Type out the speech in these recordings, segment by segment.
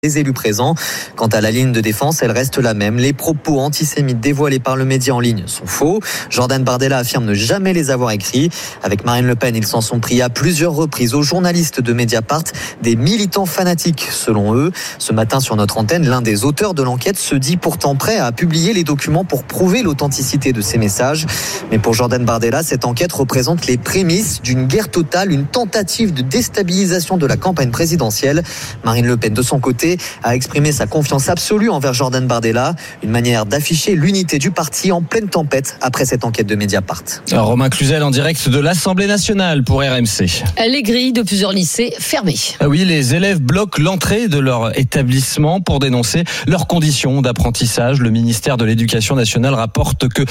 les élus présents. Quant à la ligne de défense, elle reste la même. Les propos antisémites dévoilés par le média en ligne sont faux. Jordan Bardella affirme ne jamais les avoir écrits. Avec Marine Le Pen, ils s'en sont pris à plusieurs reprises aux journalistes de Mediapart, des militants fanatiques selon eux. Ce matin sur notre antenne, l'un des auteurs de l'enquête se dit pourtant prêt à publier les documents pour prouver l'authenticité de ces messages. Mais pour Jordan Bardella, cette enquête représente les prémices d'une guerre totale, une tentative de déstabilisation de la campagne présidentielle. Marine Le Pen, de son côté, a exprimé sa confiance absolue envers Jordan Bardella, une manière d'afficher l'unité du parti en pleine tempête après cette enquête de Mediapart. Alors, Romain Cluzel en direct de l'Assemblée nationale pour RMC. Les grilles de plusieurs lycées fermées. Oui, les élèves bloquent l'entrée de leur établissement pour dénoncer leurs conditions d'apprentissage. Le ministère de l'Éducation nationale rapporte que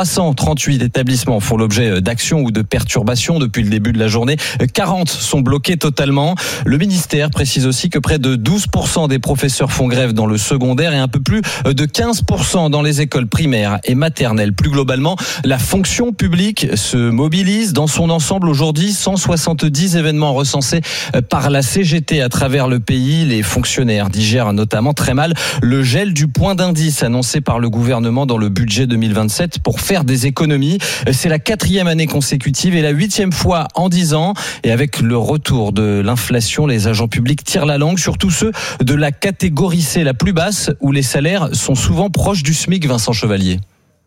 338 établissements font l'objet d'actions ou de perturbations depuis le début de la journée. 40 sont bloqués totalement. Le ministère précise aussi que près de 12% des professeurs font grève dans le secondaire et un peu plus de 15% dans les écoles primaires et maternelles. Plus globalement, la fonction publique se mobilise dans son ensemble aujourd'hui. 170 événements recensés par la CGT à travers le pays. Les fonctionnaires digèrent notamment très mal le gel du point d'indice annoncé par le gouvernement dans le budget 2027 pour faire des économies. C'est la 4e année consécutive et la 8e fois en 10 ans. Et avec le retour de l'inflation, les agents publics tirent la langue, surtout ceux de la catégorie C, la plus basse, où les salaires sont souvent proches du SMIC, Vincent Chevalier.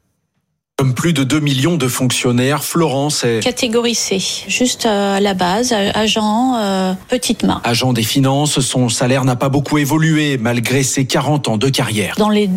Comme plus de 2 millions de fonctionnaires, Florence est catégorie C, juste à la base, agent petite main. Agent des finances, son salaire n'a pas beaucoup évolué malgré ses 40 ans de carrière. Dans les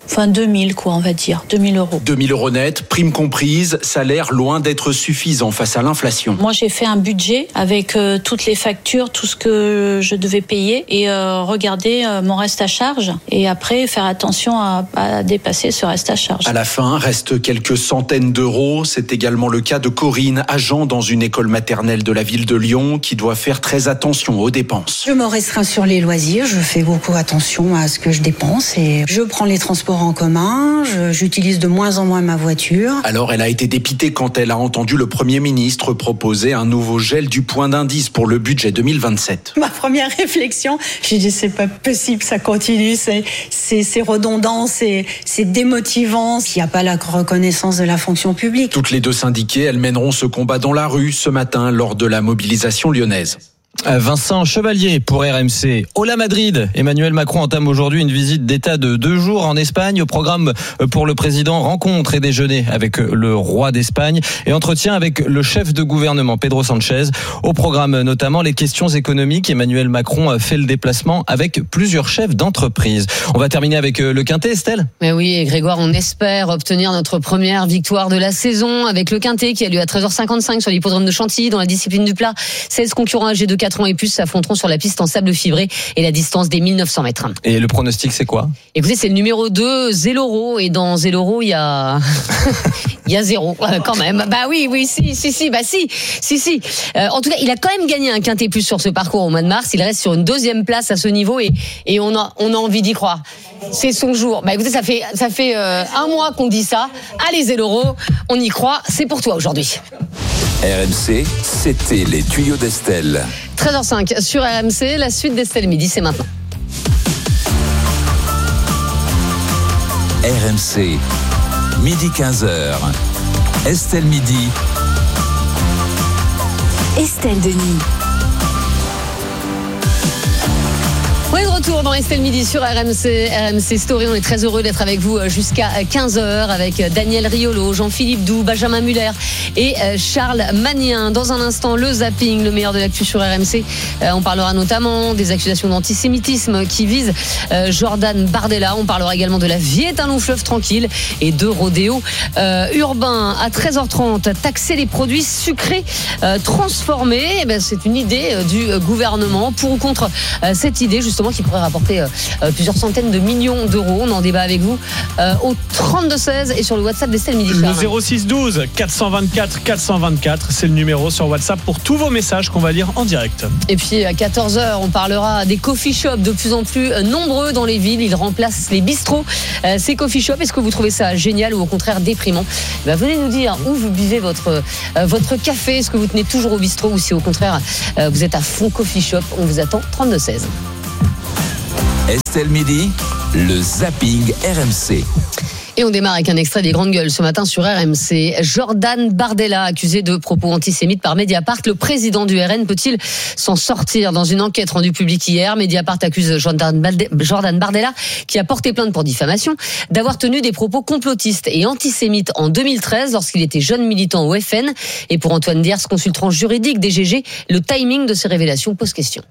2000 on va dire, 2000 euros. 2000 euros net, prime comprise, salaire loin d'être suffisant face à l'inflation. Moi j'ai fait un budget avec toutes les factures, tout ce que je devais payer et regarder mon reste à charge et après faire attention à dépasser ce reste à charge. À la fin, reste quelques centaines d'euros. C'est également le cas de Corinne, agent dans une école maternelle de la ville de Lyon qui doit faire très attention aux dépenses. Je me restreins sur les loisirs, je fais beaucoup attention à ce que je dépense et je prends les transports en commun, j'utilise de moins en moins ma voiture. Alors elle a été dépitée quand elle a entendu le Premier ministre proposer un nouveau gel du point d'indice pour le budget 2027. Ma première réflexion, j'ai dit c'est pas possible, ça continue, c'est redondant, c'est démotivant. Il n'y a pas la reconnaissance de la fonction publique. Toutes les deux syndiquées, elles mèneront ce combat dans la rue ce matin lors de la mobilisation lyonnaise. Vincent Chevalier pour RMC. Hola Madrid. Emmanuel Macron entame aujourd'hui une visite d'État de 2 jours en Espagne. Au programme pour le président, rencontre et déjeuner avec le roi d'Espagne et entretien avec le chef de gouvernement Pedro Sánchez. Au programme notamment les questions économiques. Emmanuel Macron fait le déplacement avec plusieurs chefs d'entreprise. On va terminer avec le Quintet, Estelle. Mais oui, Grégoire, on espère obtenir notre première victoire de la saison avec le Quintet qui a lieu à 13h55 sur l'hippodrome de Chantilly dans la discipline du plat. 16 concurrents âgés de 4 ans et plus s'affronteront sur la piste en sable fibré et la distance des 1900 mètres. Et le pronostic, c'est quoi ? Écoutez, c'est le numéro 2, Zéloro. Et dans Zéloro, il y a 0 quand même. Bah oui, si. En tout cas, il a quand même gagné un Quintet plus sur ce parcours au mois de mars. Il reste sur une 2e place à ce niveau et on a envie d'y croire. C'est son jour. Bah écoutez, ça fait un mois qu'on dit ça. Allez Zéloro, on y croit. C'est pour toi aujourd'hui. RMC, c'était les tuyaux d'Estelle. 13h05 sur RMC, la suite d'Estelle Midi, c'est maintenant. RMC, midi 15h. Estelle Midi. Estelle Denis. On est de retour dans Estelle Midi sur RMC Story. On est très heureux d'être avec vous jusqu'à 15h avec Daniel Riolo, Jean-Philippe Doux, Benjamin Muller et Charles Magnien. Dans un instant, le zapping, le meilleur de l'actu sur RMC. On parlera notamment des accusations d'antisémitisme qui visent Jordan Bardella. On parlera également de La vie est un long fleuve tranquille et de rodéo urbain. À 13h30, taxer les produits sucrés transformés. C'est une idée du gouvernement. Pour ou contre cette idée, justement, qui pourrait rapporter plusieurs centaines de millions d'euros. On en débat avec vous au 32-16 et sur le WhatsApp d'Estelle Midi. Le 06 12 424 424, c'est le numéro sur WhatsApp pour tous vos messages qu'on va lire en direct. Et puis à 14h, on parlera des coffee shops de plus en plus nombreux dans les villes. Ils remplacent les bistrots. Ces coffee shops, est-ce que vous trouvez ça génial ou au contraire déprimant ? Venez nous dire où vous buvez votre café. Est-ce que vous tenez toujours au bistrot ou si au contraire vous êtes à fond coffee shop ? On vous attend 32-16. Estelle Midi, le zapping RMC. Et on démarre avec un extrait des Grandes Gueules ce matin sur RMC. Jordan Bardella, accusé de propos antisémites par Mediapart. Le président du RN peut-il s'en sortir? Dans une enquête rendue publique hier, Mediapart accuse Jordan Bardella, qui a porté plainte pour diffamation, d'avoir tenu des propos complotistes et antisémites en 2013 lorsqu'il était jeune militant au FN. Et pour Antoine Diers, consultant juridique DGG, le timing de ces révélations pose question.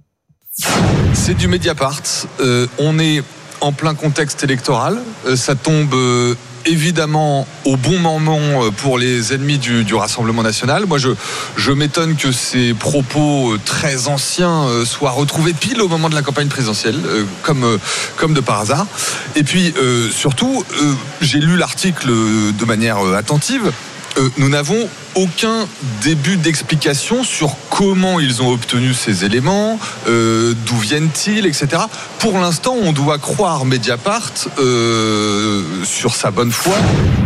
C'est du Mediapart. On est en plein contexte électoral. Ça tombe évidemment au bon moment pour les ennemis du Rassemblement national. Moi, je m'étonne que ces propos très anciens soient retrouvés pile au moment de la campagne présidentielle, comme de par hasard. Et puis, surtout, j'ai lu l'article de manière attentive. Nous n'avons aucun début d'explication sur comment ils ont obtenu ces éléments, d'où viennent-ils, etc. Pour l'instant, on doit croire Mediapart sur sa bonne foi.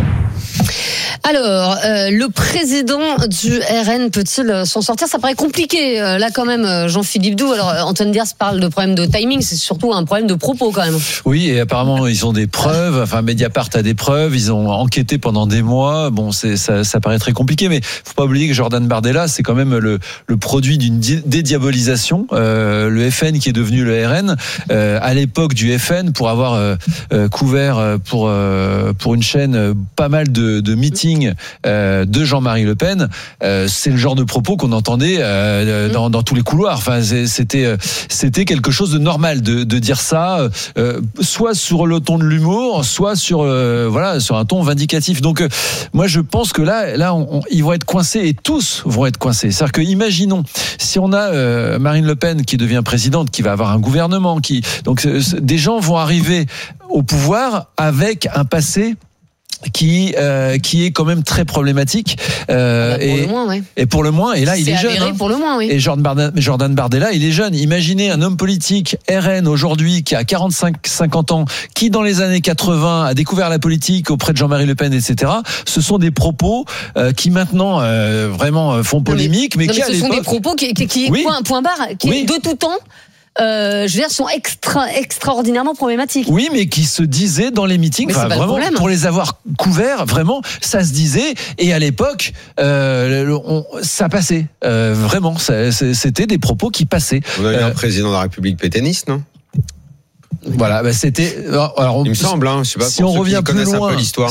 Alors, le président du RN peut-il s'en sortir? Ça paraît compliqué, là quand même, Jean-Philippe Doux. Alors, Antoine Diers parle de problème de timing, c'est surtout un problème de propos quand même. Oui, et apparemment, ils ont des preuves, enfin, Mediapart a des preuves, ils ont enquêté pendant des mois. Bon, ça paraît très compliqué, mais faut pas oublier que Jordan Bardella, c'est quand même le produit d'une dédiabolisation. Le FN qui est devenu le RN, à l'époque du FN, pour avoir couvert pour une chaîne pas mal de meetings de Jean-Marie Le Pen, c'est le genre de propos qu'on entendait dans tous les couloirs. Enfin, c'était quelque chose de normal de dire ça, soit sur le ton de l'humour, soit sur un ton vindicatif. Donc moi je pense que là ils vont être coincés, et tous vont être coincés. C'est-à-dire que imaginons si on a Marine Le Pen qui devient présidente, qui va avoir un gouvernement, donc des gens vont arriver au pouvoir avec un passé qui est quand même très problématique pour le moins, et là il est jeune, pour le moins, oui. Et Jordan Bardella, il est jeune. Imaginez un homme politique RN aujourd'hui qui a 45-50 ans, qui dans les années 80 a découvert la politique auprès de Jean-Marie Le Pen, etc. Ce sont des propos qui maintenant vraiment font polémique, mais qui à l'époque, ce sont des propos qui oui, point barre, qui oui, de tout temps je veux dire, sont extraordinairement problématiques. Oui, mais qui se disaient dans les meetings, enfin, vraiment, pour les avoir couverts, vraiment, ça se disait. Et à l'époque, ça passait. Vraiment, c'était des propos qui passaient. On a eu un président de la République pétainiste, non ? Voilà, il me semble, je sais pas. Si on revient plus loin,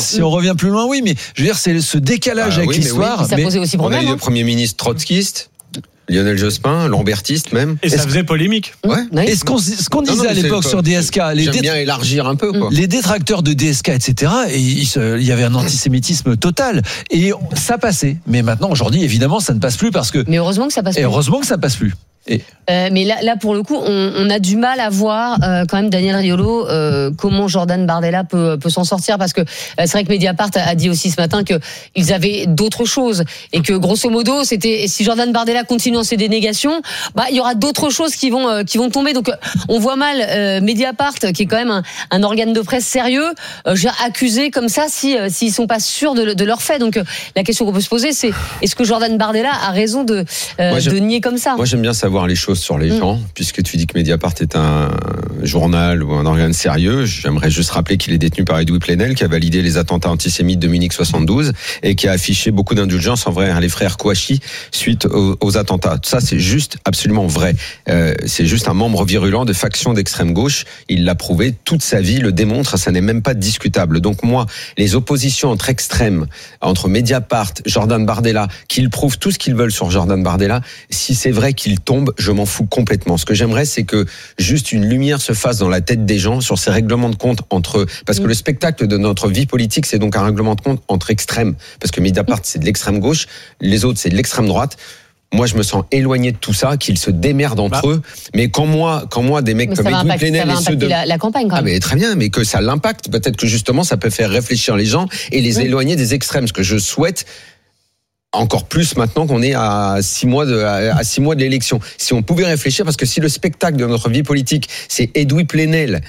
oui, mais je veux dire, c'est ce décalage avec l'histoire. Ça posait aussi problème. On a eu le Premier ministre trotskiste, Lionel Jospin, lambertiste même. Et ça faisait polémique. Ouais. Et ce qu'on disait à l'époque sur DSK, j'aime bien élargir un peu, quoi. Les détracteurs de DSK, etc., il y avait un antisémitisme total. Et ça passait. Mais maintenant, aujourd'hui, évidemment, ça ne passe plus parce que. Mais heureusement que ça passe plus. Et heureusement que ça passe plus. Mais là pour le coup on a du mal à voir quand même, Daniel Riolo, comment Jordan Bardella peut s'en sortir, parce que c'est vrai que Mediapart a dit aussi ce matin que ils avaient d'autres choses, et que grosso modo c'était, si Jordan Bardella continue dans ses dénégations, il y aura d'autres choses qui vont tomber. Donc on voit mal Mediapart, qui est quand même un organe de presse sérieux, accusé comme ça s'ils sont pas sûrs de leurs faits. Donc la question qu'on peut se poser, c'est est-ce que Jordan Bardella a raison de nier comme ça? Moi j'aime bien savoir les choses sur les gens, puisque tu dis que Mediapart est un journal ou un organe sérieux. J'aimerais juste rappeler qu'il est détenu par Edoui Plenel, qui a validé les attentats antisémites de Munich 72 et qui a affiché beaucoup d'indulgence envers les frères Kouachi suite aux attentats. Ça, c'est juste absolument vrai. C'est juste un membre virulent de faction d'extrême gauche. Il l'a prouvé, toute sa vie le démontre, ça n'est même pas discutable. Donc moi, les oppositions entre extrêmes, entre Mediapart, Jordan Bardella, qu'ils prouvent tout ce qu'ils veulent sur Jordan Bardella, si c'est vrai qu'il tombe, je m'en fous complètement. Ce que j'aimerais, c'est que juste une lumière se fasse dans la tête des gens sur ces règlements de compte entre eux. Parce que le spectacle de notre vie politique, c'est donc un règlement de compte entre extrêmes. Parce que Mediapart, c'est de l'extrême gauche, les autres, c'est de l'extrême droite. Moi, je me sens éloigné de tout ça, qu'ils se démerdent entre eux. Mais quand moi, des mecs comme Edoui Plenel et ceux de la campagne, quand même. Mais très bien, mais que ça l'impacte. Peut-être que justement, ça peut faire réfléchir les gens et les éloigner des extrêmes. Ce que je souhaite, encore plus maintenant qu'on est à 6 mois de l'élection. Si on pouvait réfléchir, parce que si le spectacle de notre vie politique, c'est Edoui Plenel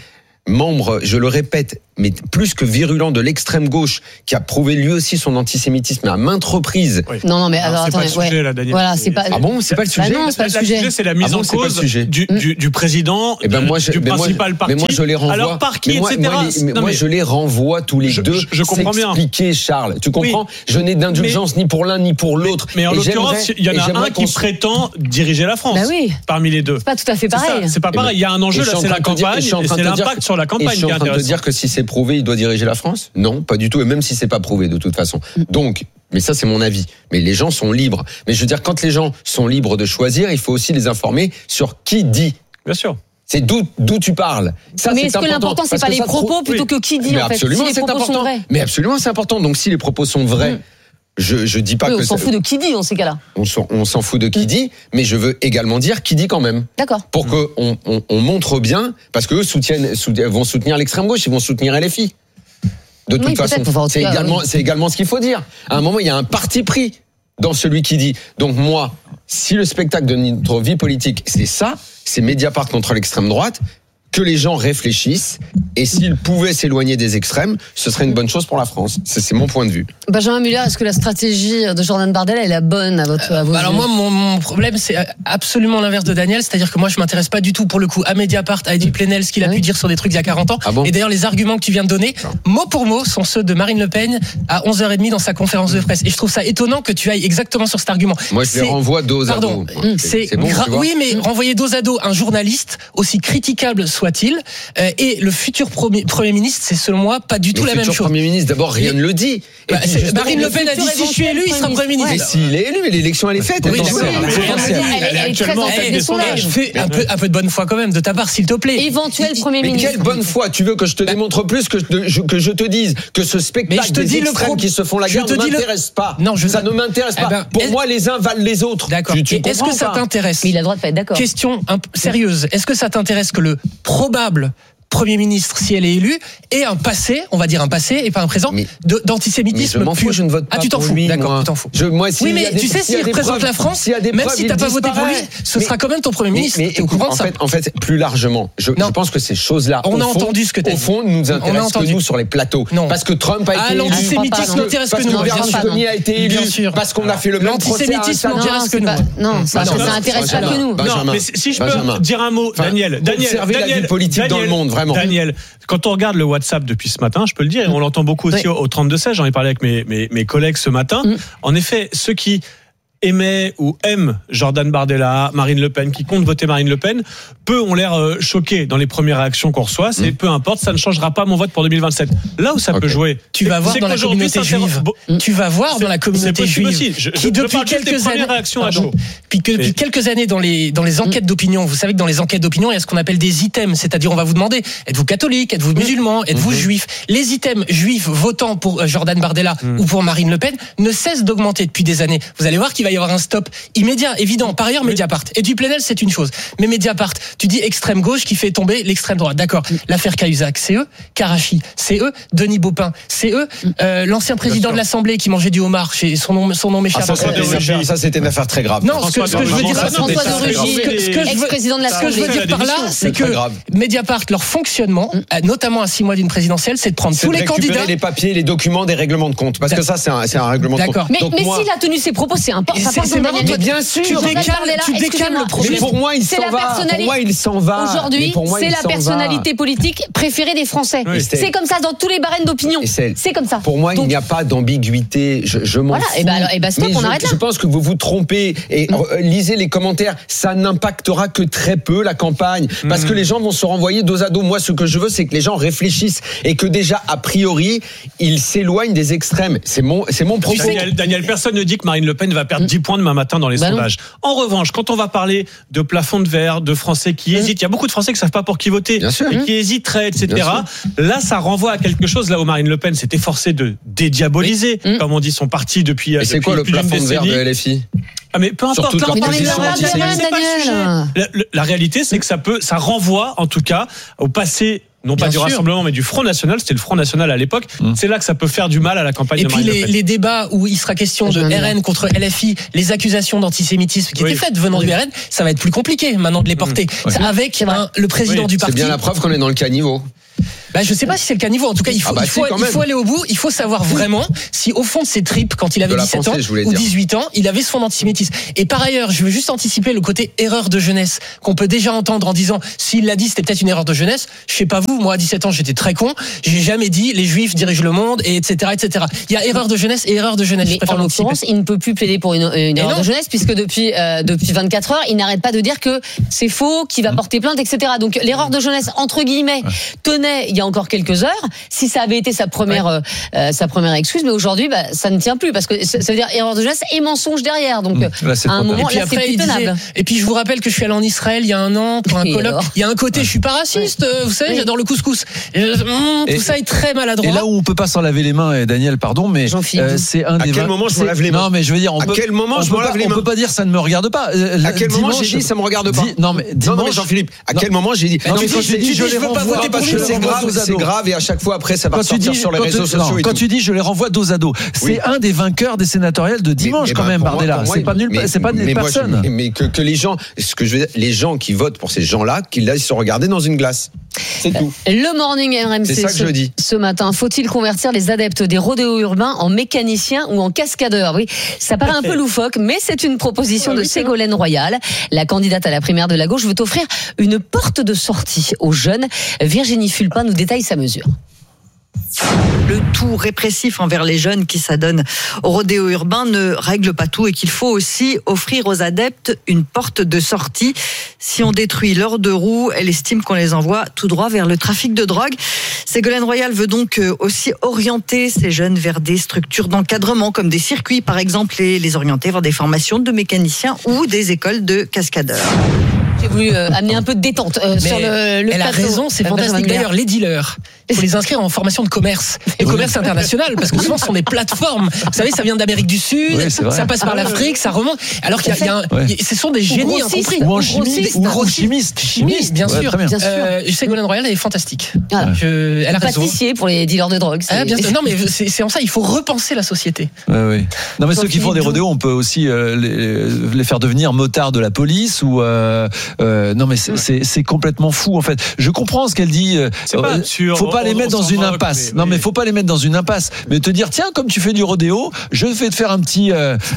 membre, je le répète, mais plus que virulent de l'extrême gauche, qui a prouvé lui aussi son antisémitisme à maintes reprises. Oui. Non, mais alors attendez. C'est pas le sujet, là, Daniel. Voilà, c'est pas. Ah bon, c'est pas le sujet. Non, c'est pas le sujet. C'est la mise en cause du président, du principal parti. Mais moi, je les renvoie. Alors par qui, etc. Moi, je les renvoie tous les deux. Je comprends bien. Expliquer, Charles. Tu comprends? Oui. Je n'ai d'indulgence ni pour l'un ni pour l'autre. Mais en l'occurrence, il y en a un qui prétend diriger la France. Parmi les deux. C'est pas tout à fait pareil. C'est pas pareil. Il y a un enjeu là, c'est la campagne. C'est l'impact sur la campagne. Je suis en train de te dire que si c'est prouvé, il doit diriger la France? Non, pas du tout. Et même si c'est pas prouvé, de toute façon. Donc, mais ça, c'est mon avis. Mais les gens sont libres. Mais je veux dire, quand les gens sont libres de choisir, il faut aussi les informer sur qui dit. Bien sûr. C'est d'où tu parles. Ça, mais est-ce que l'important, c'est pas les propos plutôt que qui dit, en fait? Absolument, si les propos sont vrais. Mais absolument, c'est important. Donc, si les propos sont vrais, je dis pas que. On s'en fout de qui dit, dans ces cas-là. On s'en fout de qui dit, mais je veux également dire qui dit quand même. D'accord. Pour qu'on montre bien, parce qu'eux vont soutenir l'extrême gauche, ils vont soutenir LFI. De toute façon, c'est également ce qu'il faut dire. À un moment, il y a un parti pris dans celui qui dit. Donc moi, si le spectacle de notre vie politique, c'est ça, c'est Mediapart contre l'extrême droite, que les gens réfléchissent, et s'ils pouvaient s'éloigner des extrêmes, ce serait une bonne chose pour la France. C'est mon point de vue. Benjamin Muller, est-ce que la stratégie de Jordan Bardella est la bonne à vos yeux? Alors moi, mon problème, c'est absolument l'inverse de Daniel, c'est-à-dire que moi, je m'intéresse pas du tout, pour le coup, à Mediapart, à Eddie Plenel, ce qu'il a pu dire sur des trucs il y a 40 ans. Ah bon? Et d'ailleurs, les arguments que tu viens de donner, mot pour mot, sont ceux de Marine Le Pen à 11h30 dans sa conférence de presse. Et je trouve ça étonnant que tu ailles exactement sur cet argument. Moi, je les renvoie dos à dos. C'est bon, oui, mais renvoyer dos à dos un journaliste, aussi critiquable soit-il, et le futur Premier ministre, c'est selon moi pas du tout la même chose. Le futur Premier ministre, d'abord, rien ne le dit. Marine Le Pen a dit si je suis élu, il sera Premier ministre. Mais s'il est élu, l'élection elle est faite. Oui, Elle est très en tête des sondages. Fais un peu de bonne foi quand même de ta part, s'il te plaît. Éventuel Premier ministre. Mais quelle bonne foi? Tu veux que je te démontre plus, que je te dise que ce spectacle des extrêmes qui se font la guerre ne m'intéresse pas. Non, ça ne m'intéresse pas. Pour moi, les uns valent les autres. D'accord. Est-ce que ça t'intéresse? Mais il a le droit de pas être d'accord. Question sérieuse. Est-ce que ça t'intéresse que le probable Premier ministre, si elle est élue, ait un passé, on va dire un passé et pas un présent, d'antisémitisme pur? Je ne vote pas. Ah, tu t'en fous? D'accord, tu t'en fous. Oui, mais tu sais, s'il représente la France, même si t'as pas voté pour lui, ce sera quand même ton Premier ministre. T'es au courant de ça? En fait, plus largement, je pense que ces choses-là, on a entendu ce que t'as dit. Au fond, nous intéressent que nous sur les plateaux. Parce que Trump a été élu. L'antisémitisme n'intéresse que nous. Parce que Berlusconi a été élu. Parce qu'on a fait le même procès. L'antisémitisme n'intéresse que nous. Non, ça n'intéresse pas que nous. Non, mais si je peux dire un mot, Daniel. Observez la vie politique dans le monde, vraiment. Daniel, quand on regarde le WhatsApp depuis ce matin, je peux le dire, et on l'entend beaucoup aussi au 32-16, j'en ai parlé avec mes collègues ce matin. En effet, ceux qui aimaient ou aiment Jordan Bardella, Marine Le Pen, qui comptent voter Marine Le Pen, peu ont l'air choqués dans les premières réactions qu'on reçoit. C'est peu importe, ça ne changera pas mon vote pour 2027. Là où ça peut jouer, tu vas voir dans la communauté juive. Tu vas voir dans la communauté juive qui depuis quelques années, depuis quelques années dans les enquêtes d'opinion, vous savez que dans les enquêtes d'opinion, il y a ce qu'on appelle des items, c'est-à-dire on va vous demander êtes-vous catholique, êtes-vous musulman, êtes-vous juif. Les items juifs votant pour Jordan Bardella ou pour Marine Le Pen ne cessent d'augmenter depuis des années. Vous allez voir qu'il va y avoir un stop immédiat, évident. Par ailleurs, Mediapart. Et du Plenel, c'est une chose. Mais Mediapart, tu dis extrême gauche qui fait tomber l'extrême droite. D'accord. L'affaire Cahuzac, c'est eux. Karachi, c'est eux. Denis Baupin, c'est eux. L'ancien président de l'Assemblée qui mangeait du homard, son nom m'échappe. Ça, c'était une affaire très grave. Non, ce que je veux dire, ex-président de l'Assemblée. Ce que je veux dire par là, c'est que Mediapart, leur fonctionnement, notamment à 6 mois d'une présidentielle, c'est de prendre tous les candidats. Les papiers, les documents des règlements de compte. Parce que ça, c'est un règlement de compte. Mais s'il a tenu ses propos, c'est important. Mais bien sûr, tu décales le projet. Mais pour moi, il s'en va. Aujourd'hui, c'est la personnalité politique préférée des Français. C'est comme ça dans tous les barèmes d'opinion. C'est comme ça. Pour moi, il n'y a pas d'ambiguïté. Je m'en fous. Et bah stop, on arrête là. Je pense que vous vous trompez. Et lisez les commentaires. Ça n'impactera que très peu la campagne. Parce que les gens vont se renvoyer dos à dos. Moi, ce que je veux, c'est que les gens réfléchissent. Et que déjà, a priori, ils s'éloignent des extrêmes. C'est mon propos. Daniel, personne ne dit que Marine Le Pen va perdre 10 points demain matin dans les sondages. En revanche, quand on va parler de plafond de verre, de Français qui hésitent, il y a beaucoup de Français qui ne savent pas pour qui voter, et qui hésiteraient, etc. Là, ça renvoie à quelque chose, là où Marine Le Pen s'est efforcée de dédiaboliser, comme on dit, son parti depuis. Et c'est quoi le plafond de verre de LFI? Ah mais peu importe. La réalité, c'est que ça renvoie, en tout cas, au passé. Non pas du Rassemblement, mais du Front National. C'était le Front National à l'époque. C'est là que ça peut faire du mal à la campagne de Marine Le Pen. Et puis les débats où il sera question de RN contre LFI, les accusations d'antisémitisme qui étaient faites venant du RN, ça va être plus compliqué maintenant de les porter. Avec le président du parti. C'est bien la preuve qu'on est dans le caniveau. Je sais pas si c'est le caniveau. En tout cas, il faut aller au bout. Il faut savoir vraiment si au fond de ses tripes, quand il avait 17 ans ou 18 ans, il avait ce fond d'antisémitisme. Et par ailleurs, je veux juste anticiper le côté erreur de jeunesse qu'on peut déjà entendre en disant s'il l'a dit, c'était peut-être une erreur de jeunesse. Je sais pas vous, moi à 17 ans, j'étais très con. J'ai jamais dit les Juifs dirigent le monde, et etc., etc. Il y a erreur de jeunesse et erreur de jeunesse. Mais en l'occurrence, il ne peut plus plaider pour une erreur de jeunesse puisque depuis 24 heures, il n'arrête pas de dire que c'est faux, qu'il va porter plainte, etc. Donc l'erreur de jeunesse entre guillemets tenait il y a encore quelques heures. Si ça avait été sa première excuse, mais aujourd'hui, ça ne tient plus parce que ça veut dire erreur de jeunesse et mensonge derrière. Donc à un moment, là, c'est plus tenable. Et puis je vous rappelle que je suis allé en Israël il y a un an pour un colloque. Il y a un côté, je suis pas raciste, vous savez, j'adore le couscous. Tout ça est très maladroit. Et là où on peut pas s'en laver les mains, et Daniel, pardon, mais c'est un des. À quel moment je me lave les mains? Non, mais je veux dire, à quel moment je me lave les mains? On peut pas dire ça ne me regarde pas. À quel moment j'ai dit ça me regarde pas? Non, mais Jean-Philippe, à quel moment j'ai dit? Quand tu dis je les renvoie parce que c'est grave et à chaque fois après ça va sortir sur les réseaux sociaux. Quand tu dis je les renvoie dos à dos, c'est un des vainqueurs des sénatoriales de dimanche quand même, Bardella. C'est pas nul, c'est pas des personnes. Mais que les gens, ce que je veux dire, les gens qui votent pour ces gens-là, qu'ils aillent se regarder dans une glace. C'est tout. Le Morning RMC. C'est ça que je dis. Ce matin, faut-il convertir les adeptes des rodéos urbains en mécaniciens ou en cascadeurs? Oui, ça paraît un peu loufoque, mais c'est une proposition de Ségolène Royal. La candidate à la primaire de la gauche veut offrir une porte de sortie aux jeunes. Virginie Fulpin nous détaille sa mesure. Le tout répressif envers les jeunes qui s'adonnent au rodéo urbain ne règle pas tout et qu'il faut aussi offrir aux adeptes une porte de sortie. Si on détruit leurs deux roues, elle estime qu'on les envoie tout droit vers le trafic de drogue. Ségolène Royal veut donc aussi orienter ces jeunes vers des structures d'encadrement comme des circuits par exemple et les orienter vers des formations de mécaniciens ou des écoles de cascadeurs. J'ai voulu amener un peu de détente sur le elle a raison, c'est fantastique. D'ailleurs, les dealers, il faut les inscrire en formation de commerce. Et commerce international, parce que souvent, ce sont des plateformes. Vous savez, ça vient d'Amérique du Sud, ça passe par l'Afrique, ça remonte. Alors qu'il y a ce sont des génies incompris. Ou en chimiste. Ou chimiste. Chimiste, bien sûr. Ségolène Royal, elle est fantastique. Elle a raison. Pâtissier pour les dealers de drogue. Bien sûr. Non, mais c'est en ça, il faut repenser la société. Oui. Non, mais ceux qui font des rodéos, on peut aussi les faire devenir motards de la police ou non mais c'est complètement fou en fait. Je comprends ce qu'elle dit. Faut pas les mettre dans une impasse. Non mais faut pas les mettre dans une impasse. Mais te dire tiens comme tu fais du rodéo, je vais te faire un petit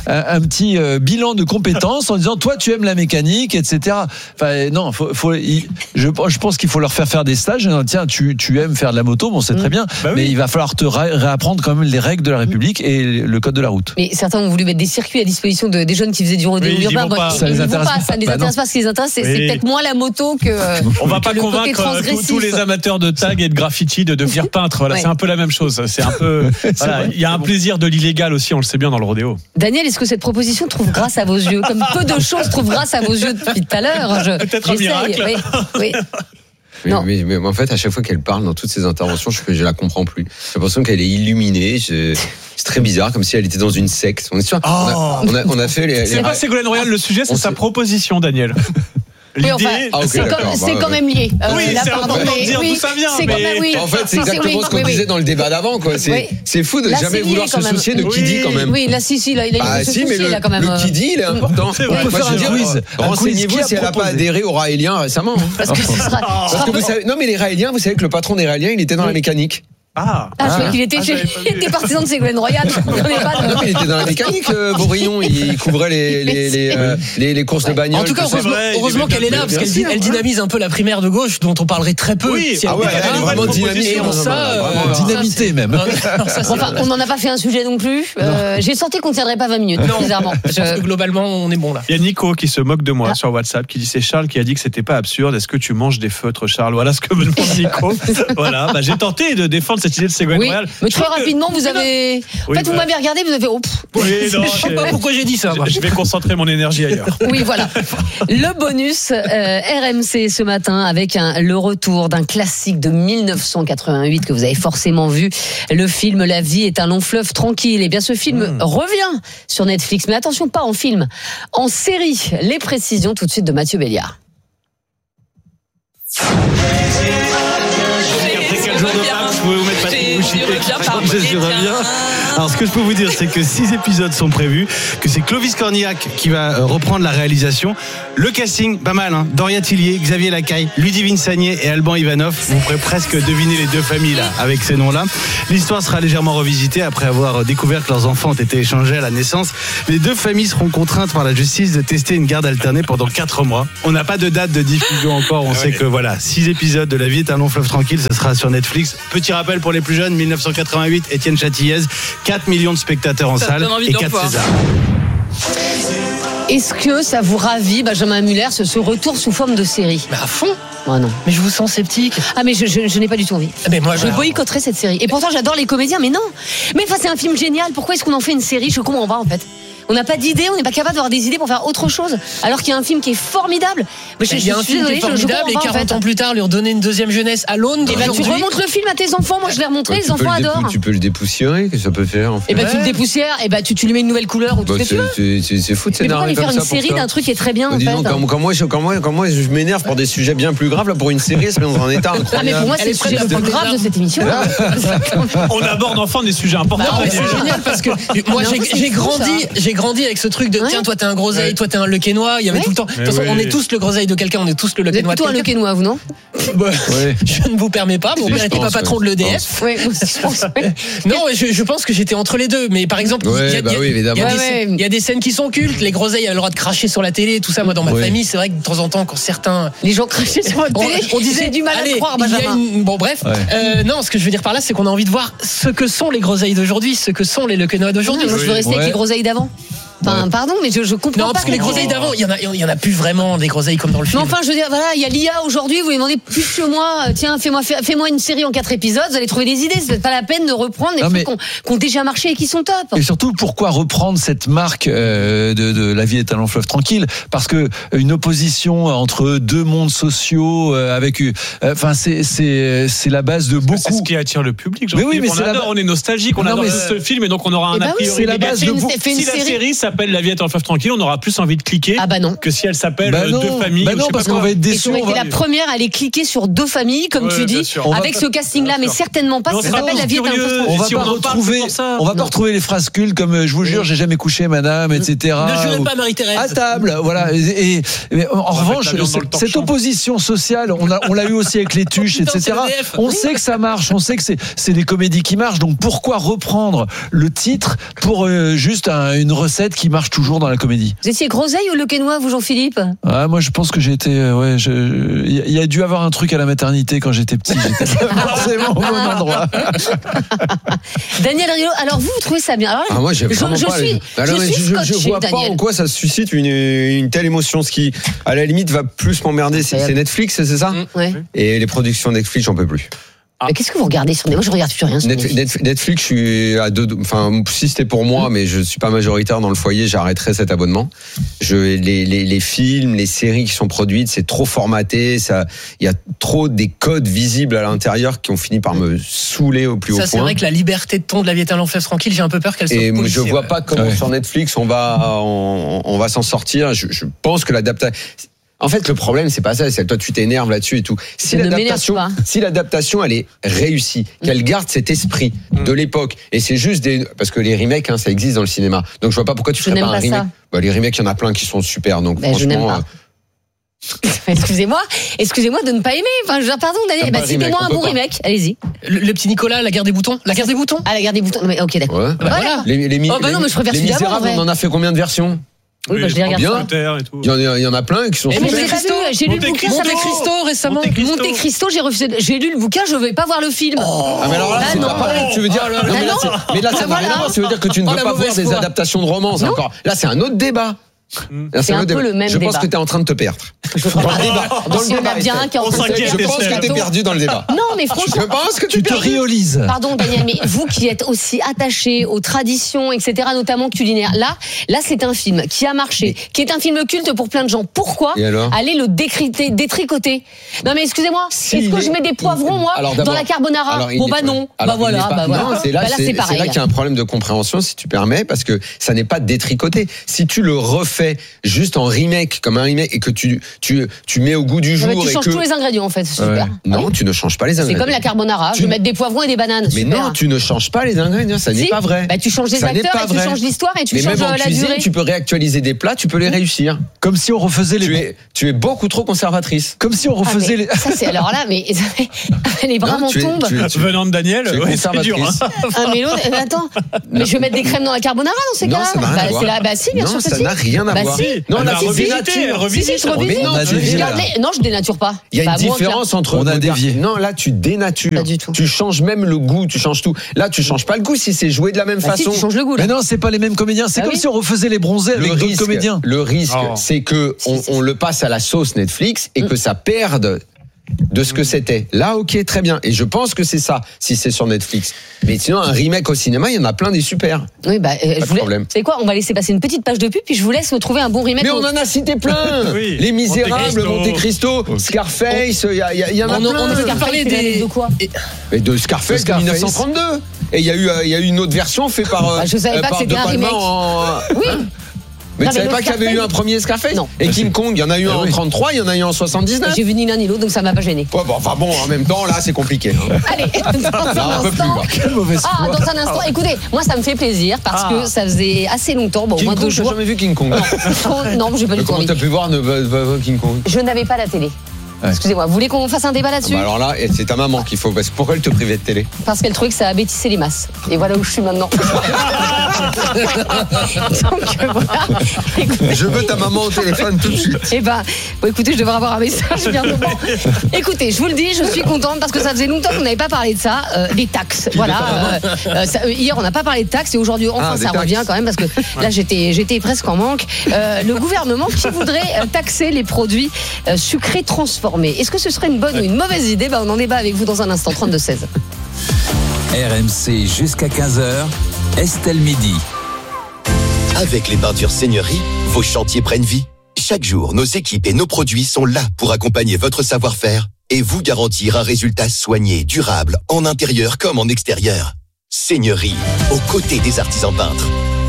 bilan de compétences en disant toi tu aimes la mécanique etc. Enfin non je pense qu'il faut leur faire des stages. Tiens tu aimes faire de la moto bon c'est très bien mais il va falloir te réapprendre quand même les règles de la République et le code de la route. Mais certains ont voulu mettre des circuits à disposition des jeunes qui faisaient du rodéo urbain. Ça les intéresse pas. Ça ne les intéresse pas. Ce qui les intéresse c'est peut-être moins la moto que. On va pas convaincre tous les amateurs de tag et de graffiti de devenir peintre. Voilà, c'est un peu la même chose. C'est un peu. Il y a un plaisir de l'illégal aussi, on le sait bien dans le rodéo. Daniel, est-ce que cette proposition trouve grâce à vos yeux, comme peu de choses trouvent grâce à vos yeux depuis tout à l'heure? Peut-être un miracle. Oui. Mais en fait, à chaque fois qu'elle parle dans toutes ses interventions, je la comprends plus. J'ai l'impression qu'elle est illuminée. C'est très bizarre, comme si elle était dans une secte. On est sûr. On a fait C'est pas Ségolène Royal, le sujet, c'est sa proposition, Daniel. C'est quand même lié. Oui, c'est important de dire d'où ça vient. En fait, c'est exactement ce qu'on disait dans le débat d'avant. C'est fou de jamais vouloir se soucier de qui dit quand même. Oui, là, il a une souci là quand même. Le qui dit, il est important. On peut faire un quiz. Renseignez-vous si elle n'a pas adhéré aux Raéliens récemment. Parce que vous savez, non mais les Raéliens, vous savez que le patron des Raéliens, il était dans la mécanique. Je croyais qu'il était des partisans de Ségolène Royal. Il était dans la mécanique, Bourillon. Il couvrait les courses de bagnole. En tout cas, heureusement qu'elle est là, parce qu'elle dynamise un peu la primaire de gauche, dont on parlerait très peu. Oui, elle est vraiment dynamisée. Dynamité même. Enfin, on n'en a pas fait un sujet non plus. J'ai senti qu'on ne tiendrait pas 20 minutes, bizarrement. Je pense que globalement, on est bon là. Il y a Nico qui se moque de moi sur WhatsApp, qui dit c'est Charles qui a dit que c'était pas absurde. Est-ce que tu manges des feutres, Charles? Voilà ce que me demande Nico. Voilà, j'ai tenté de défendre cette idée de Ségolène Royal. Mais très rapidement, vous avez. En fait, vous m'avez regardé, vous avez. Je sais pas pourquoi j'ai dit ça. Je vais concentrer mon énergie ailleurs. Oui, voilà. Le bonus RMC ce matin avec le retour d'un classique de 1988 que vous avez forcément vu. Le film La vie est un long fleuve tranquille. Et bien, ce film revient sur Netflix. Mais attention, pas en film, en série. Les précisions tout de suite de Mathieu Béliard. Après quel jour de match, vous pouvez vous mettre Patrick Bouchité. Alors ce que je peux vous dire, c'est que 6 épisodes sont prévus, que c'est Clovis Cornillac qui va reprendre la réalisation. Le casting, pas mal, hein. Doria Tillier, Xavier Lacaille, Ludivine Sagné et Alban Ivanov. Vous pourrez presque deviner les deux familles là, avec ces noms-là. L'histoire sera légèrement revisitée après avoir découvert que leurs enfants ont été échangés à la naissance. Les deux familles seront contraintes par la justice de tester une garde alternée pendant 4 mois. On n'a pas de date de diffusion encore. On sait que 6 épisodes de La vie est un long fleuve tranquille, ce sera sur Netflix. Petit rappel pour les plus jeunes, 1988, Étienne Châtillaise, 4 millions de spectateurs en salle et 4 Césars. Est-ce que ça vous ravit, Benjamin Muller, ce retour sous forme de série? À fond. Oh non. Mais je vous sens sceptique. Ah mais je n'ai pas du tout envie. Mais moi, je boycotterai cette série. Et pourtant j'adore les comédiens, mais non. Mais c'est un film génial. Pourquoi est-ce qu'on en fait une série? Je comprends pas en fait. On n'a pas d'idées, on n'est pas capable d'avoir des idées pour faire autre chose. Alors qu'il y a un film qui est formidable. Mais il y a un film qui est formidable et 40 ans plus tard, lui redonner une deuxième jeunesse à Londres. Et tu remontes le film à tes enfants. Moi je l'ai remontré, les enfants adorent. Tu peux le dépoussiérer, que ça peut faire. En fait. Et tu le dépoussières, et tu lui mets une nouvelle couleur ou tout ce que tu veux. C'est fou de Mais pourquoi s'énerver lui faire une série d'un truc qui est très bien en fait? Quand moi je m'énerve pour des sujets bien plus graves, là pour une série, c'est dans un état incroyable. Ah mais pour moi c'est le sujet le plus grave de cette émission. On aborde enfin des sujets importants. C'est génial parce que moi j'ai grandi avec ce truc de tiens, toi t'es un groseille, toi t'es un lequenois. Il y avait tout le temps. De toute façon, on est tous le groseille de quelqu'un, on est tous le lequenois. Vous êtes plutôt un lequenois, vous non? Je ne vous permets pas. Mon père n'était pas patron de l'EDF. Oui, je pense. Non, je pense que j'étais entre les deux. Mais par exemple, il y a des scènes qui sont cultes. Les groseilles avaient le droit de cracher sur la télé, tout ça. Moi, dans ma famille, c'est vrai que de temps en temps, quand certains les gens crachaient sur la télé, on disait du mal à croire. Bon, bref. Non, ce que je veux dire par là, c'est qu'on a envie de voir ce que sont les groseilles d'aujourd'hui, ce que sont les lequenois d'aujourd'hui. Moi, je veux rester avec les groseilles d'avant. Enfin, pardon, mais je comprends pas. Non, parce que les groseilles d'avant, il y en a plus vraiment des groseilles comme dans le film. Mais enfin, je veux dire, voilà, il y a l'IA aujourd'hui, vous lui demandez plus que moi, tiens, fais-moi une série en 4 épisodes, vous allez trouver des idées, c'est pas la peine de reprendre des trucs qui ont déjà marché et qui sont top. Et surtout, pourquoi reprendre cette marque de La vie est un long fleuve tranquille? Parce que une opposition entre deux mondes sociaux avec, c'est la base de beaucoup. C'est ce qui attire le public. Mais oui, mais on est nostalgique, on adore ce film et donc on aura un a priori négatif. Si la série s'appelle La vie est un fleuve tranquille, on aura plus envie de cliquer que si elle s'appelle Deux familles. Non, parce qu'on va être déçus. Et la première à aller cliquer sur Deux familles, comme tu dis, avec ce casting-là, mais certainement pas si ça s'appelle La vie est un fleuve tranquille. On va pas retrouver les phrases cultes comme je vous jure, j'ai jamais couché madame, etc. Ne jurez pas Marie-Thérèse. À table, voilà. Et en revanche, cette opposition sociale, on l'a eu aussi avec les tuches, etc. On sait que ça marche, on sait que c'est des comédies qui marchent, donc pourquoi reprendre le titre pour juste une recette qui marche toujours dans la comédie? Vous étiez groseille ou lequenois, vous, Jean-Philippe? Moi, je pense que j'étais. Il y a dû avoir un truc à la maternité quand j'étais petit. J'étais forcément au bon endroit. Daniel Riolo, alors vous trouvez ça bien? Alors, moi, j'ai vraiment pas. Je vois pas en quoi ça suscite une telle émotion. Ce qui, à la limite, va plus m'emmerder, c'est Netflix, c'est ça? Et les productions Netflix, j'en peux plus. Mais qu'est-ce que vous regardez sur Moi, je regarde plus rien sur Netflix, je suis à deux. Enfin, si c'était pour moi, mais je suis pas majoritaire dans le foyer, j'arrêterais cet abonnement. Les films, les séries qui sont produites, c'est trop formaté. Il y a trop des codes visibles à l'intérieur qui ont fini par me saouler au plus haut point. Ça, c'est vrai que la liberté de ton de La vie est un long fleuve tranquille, j'ai un peu peur qu'elle soit. Et je vois pas comment sur Netflix on va s'en sortir. Je pense que l'adaptation. En fait, le problème, c'est pas ça. C'est toi, tu t'énerves là-dessus et tout. Si l'adaptation, elle est réussie, qu'elle garde cet esprit de l'époque, et c'est juste parce que les remakes, ça existe dans le cinéma. Donc, je vois pas pourquoi tu ferais pas un remake. Les remakes, il y en a plein qui sont super. Donc, franchement. Excusez-moi de ne pas aimer. Enfin, pardon, Daniel. Citez-moi un bon remake. Allez-y. Le petit Nicolas, La guerre des boutons. La guerre des boutons. Ah, La guerre des boutons. Mais ok, d'accord. Ouais. Voilà. Non, mais je préfère celui d'avant. On en a fait combien de versions? Oui, je les regarde. Il y en a plein qui sont. J'ai lu le bouquin. Monte Cristo récemment. Monte Cristo, j'ai lu le bouquin, je vais pas voir le film. Mais alors là, c'est pas pareil. Tu veux dire mais là, ça n'a rien à voir. Ça veut dire que tu ne veux pas voir des adaptations de romance encore. Là, c'est un autre débat. C'est un peu le même débat. Je pense que tu es en train de te perdre. Je pense que tu es perdu dans le débat. Non, mais franchement, je pense que tu te réalises. Pardon, Daniel, mais vous qui êtes aussi attaché aux traditions, etc., notamment culinaires, là, c'est un film qui a marché, qui est un film culte pour plein de gens. Pourquoi aller le détricoter? Non, mais excusez-moi, est-ce que je mets des poivrons, moi, dans la carbonara? Bon, bah non. Bah voilà. C'est là qu'il y a un problème de compréhension, si tu permets, parce que ça n'est pas détricoté. Si tu le refais refais juste en remake, comme un remake, et que tu mets au goût du jour. Tu changes tous les ingrédients, en fait, c'est super. Non, tu ne changes pas les ingrédients. C'est comme la carbonara, je vais mettre des poivrons et des bananes. Mais super. non, tu ne changes pas les ingrédients, ça n'est pas vrai. Bah, tu changes les acteurs, et tu changes l'histoire, et tu changes même en la cuisine, durée. tu peux réactualiser des plats, tu peux les réussir. Comme si on refaisait Tu es beaucoup trop conservatrice. Comme si on refaisait les. Ça, c'est alors là, mais elle est vraiment tombe. Venant de Daniel, c'est dur. Mais l'autre, attends, mais je vais mettre des crèmes dans la carbonara dans ces cas-là. Non, ça n'a rien à voir. Bah si, bien sûr que si. Ça n'a rien à voir. Non, on a revisité, elle revisite. Si, je revisite. Non, je dénature pas. Il y a une différence entre. On a dévié. Non, là, tu dénatures. Pas du tout. Tu changes même le goût, tu changes tout. Là, tu changes pas le goût si c'est joué de la même façon. Si, tu changes le goût. Mais non, c'est pas les mêmes comédiens. C'est comme si on refaisait les bronzés avec d'autres comédiens. Le risque, c'est que on le passe à la sauce Netflix et que ça perde de ce que c'était. Là, ok, très bien. Et je pense que c'est ça, si c'est sur Netflix. Mais sinon, un remake au cinéma, il y en a plein des super. Oui, bah, pas de problème. C'est quoi? On va laisser passer une petite page de pub, puis je vous laisse me trouver un bon remake. Mais on en a cité plein. Oui. Les Misérables, Monte Cristo, Scarface, il y en a plein. On ne peut parler de quoi? Mais de Scarface de 1932. Et il y a eu une autre version faite par. Je savais pas que c'était un remake. Oui. Mais tu savais pas qu'il y avait eu un premier Scarface? Non. Et King Kong, il y en a eu un en 33, il y en a eu en 79. J'ai vu ni l'un ni l'autre, donc ça m'a pas gêné. Ouais, enfin bon, en même temps, là, c'est compliqué. Allez, dans un instant. Dans un instant, écoutez, moi ça me fait plaisir parce que ça faisait assez longtemps, au moins 2 jours. J'ai jamais vu King Kong. Non, j'ai pas du tout envie. Comment t'as pu voir King Kong? Je n'avais pas la télé. Excusez-moi, vous voulez qu'on fasse un débat là-dessus? Alors là, c'est ta maman qu'il faut. Pourquoi elle te privait de télé? Parce qu'elle trouvait que ça abêtissait les masses. Et voilà où je suis maintenant. Donc voilà. Écoutez. Je veux ta maman au téléphone tout de suite. Écoutez, je devrais avoir un message bientôt. Écoutez, je vous le dis, je suis contente parce que ça faisait longtemps qu'on n'avait pas parlé de ça, des taxes. Voilà. Hier, on n'a pas parlé de taxes et aujourd'hui, enfin, ça revient quand même parce que là, j'étais presque en manque. Le gouvernement qui voudrait taxer les produits sucrés transformés. Est-ce que ce serait une bonne ou une mauvaise idée? On en débat avec vous dans un instant. 32-16. RMC jusqu'à 15h, Estelle Midi. Avec les peintures Seigneurie, vos chantiers prennent vie. Chaque jour, nos équipes et nos produits sont là pour accompagner votre savoir-faire et vous garantir un résultat soigné, durable, en intérieur comme en extérieur. Seigneurie, aux côtés des artisans peintres.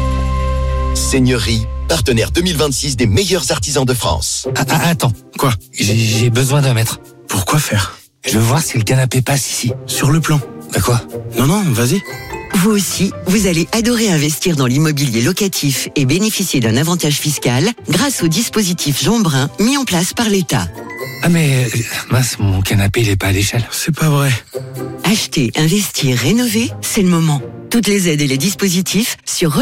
Seigneurie, partenaire 2026 des meilleurs artisans de France. Attends, quoi? J'ai besoin d'un mètre. Pourquoi faire? Je veux voir si le canapé passe ici. Sur le plan. Bah quoi? Non, vas-y. Vous aussi, vous allez adorer investir dans l'immobilier locatif et bénéficier d'un avantage fiscal grâce au dispositif Jean Brun mis en place par l'État. Ah mais, mince, mon canapé il est pas à l'échelle. C'est pas vrai. Acheter, investir, rénover, c'est le moment. Toutes les aides et les dispositifs sur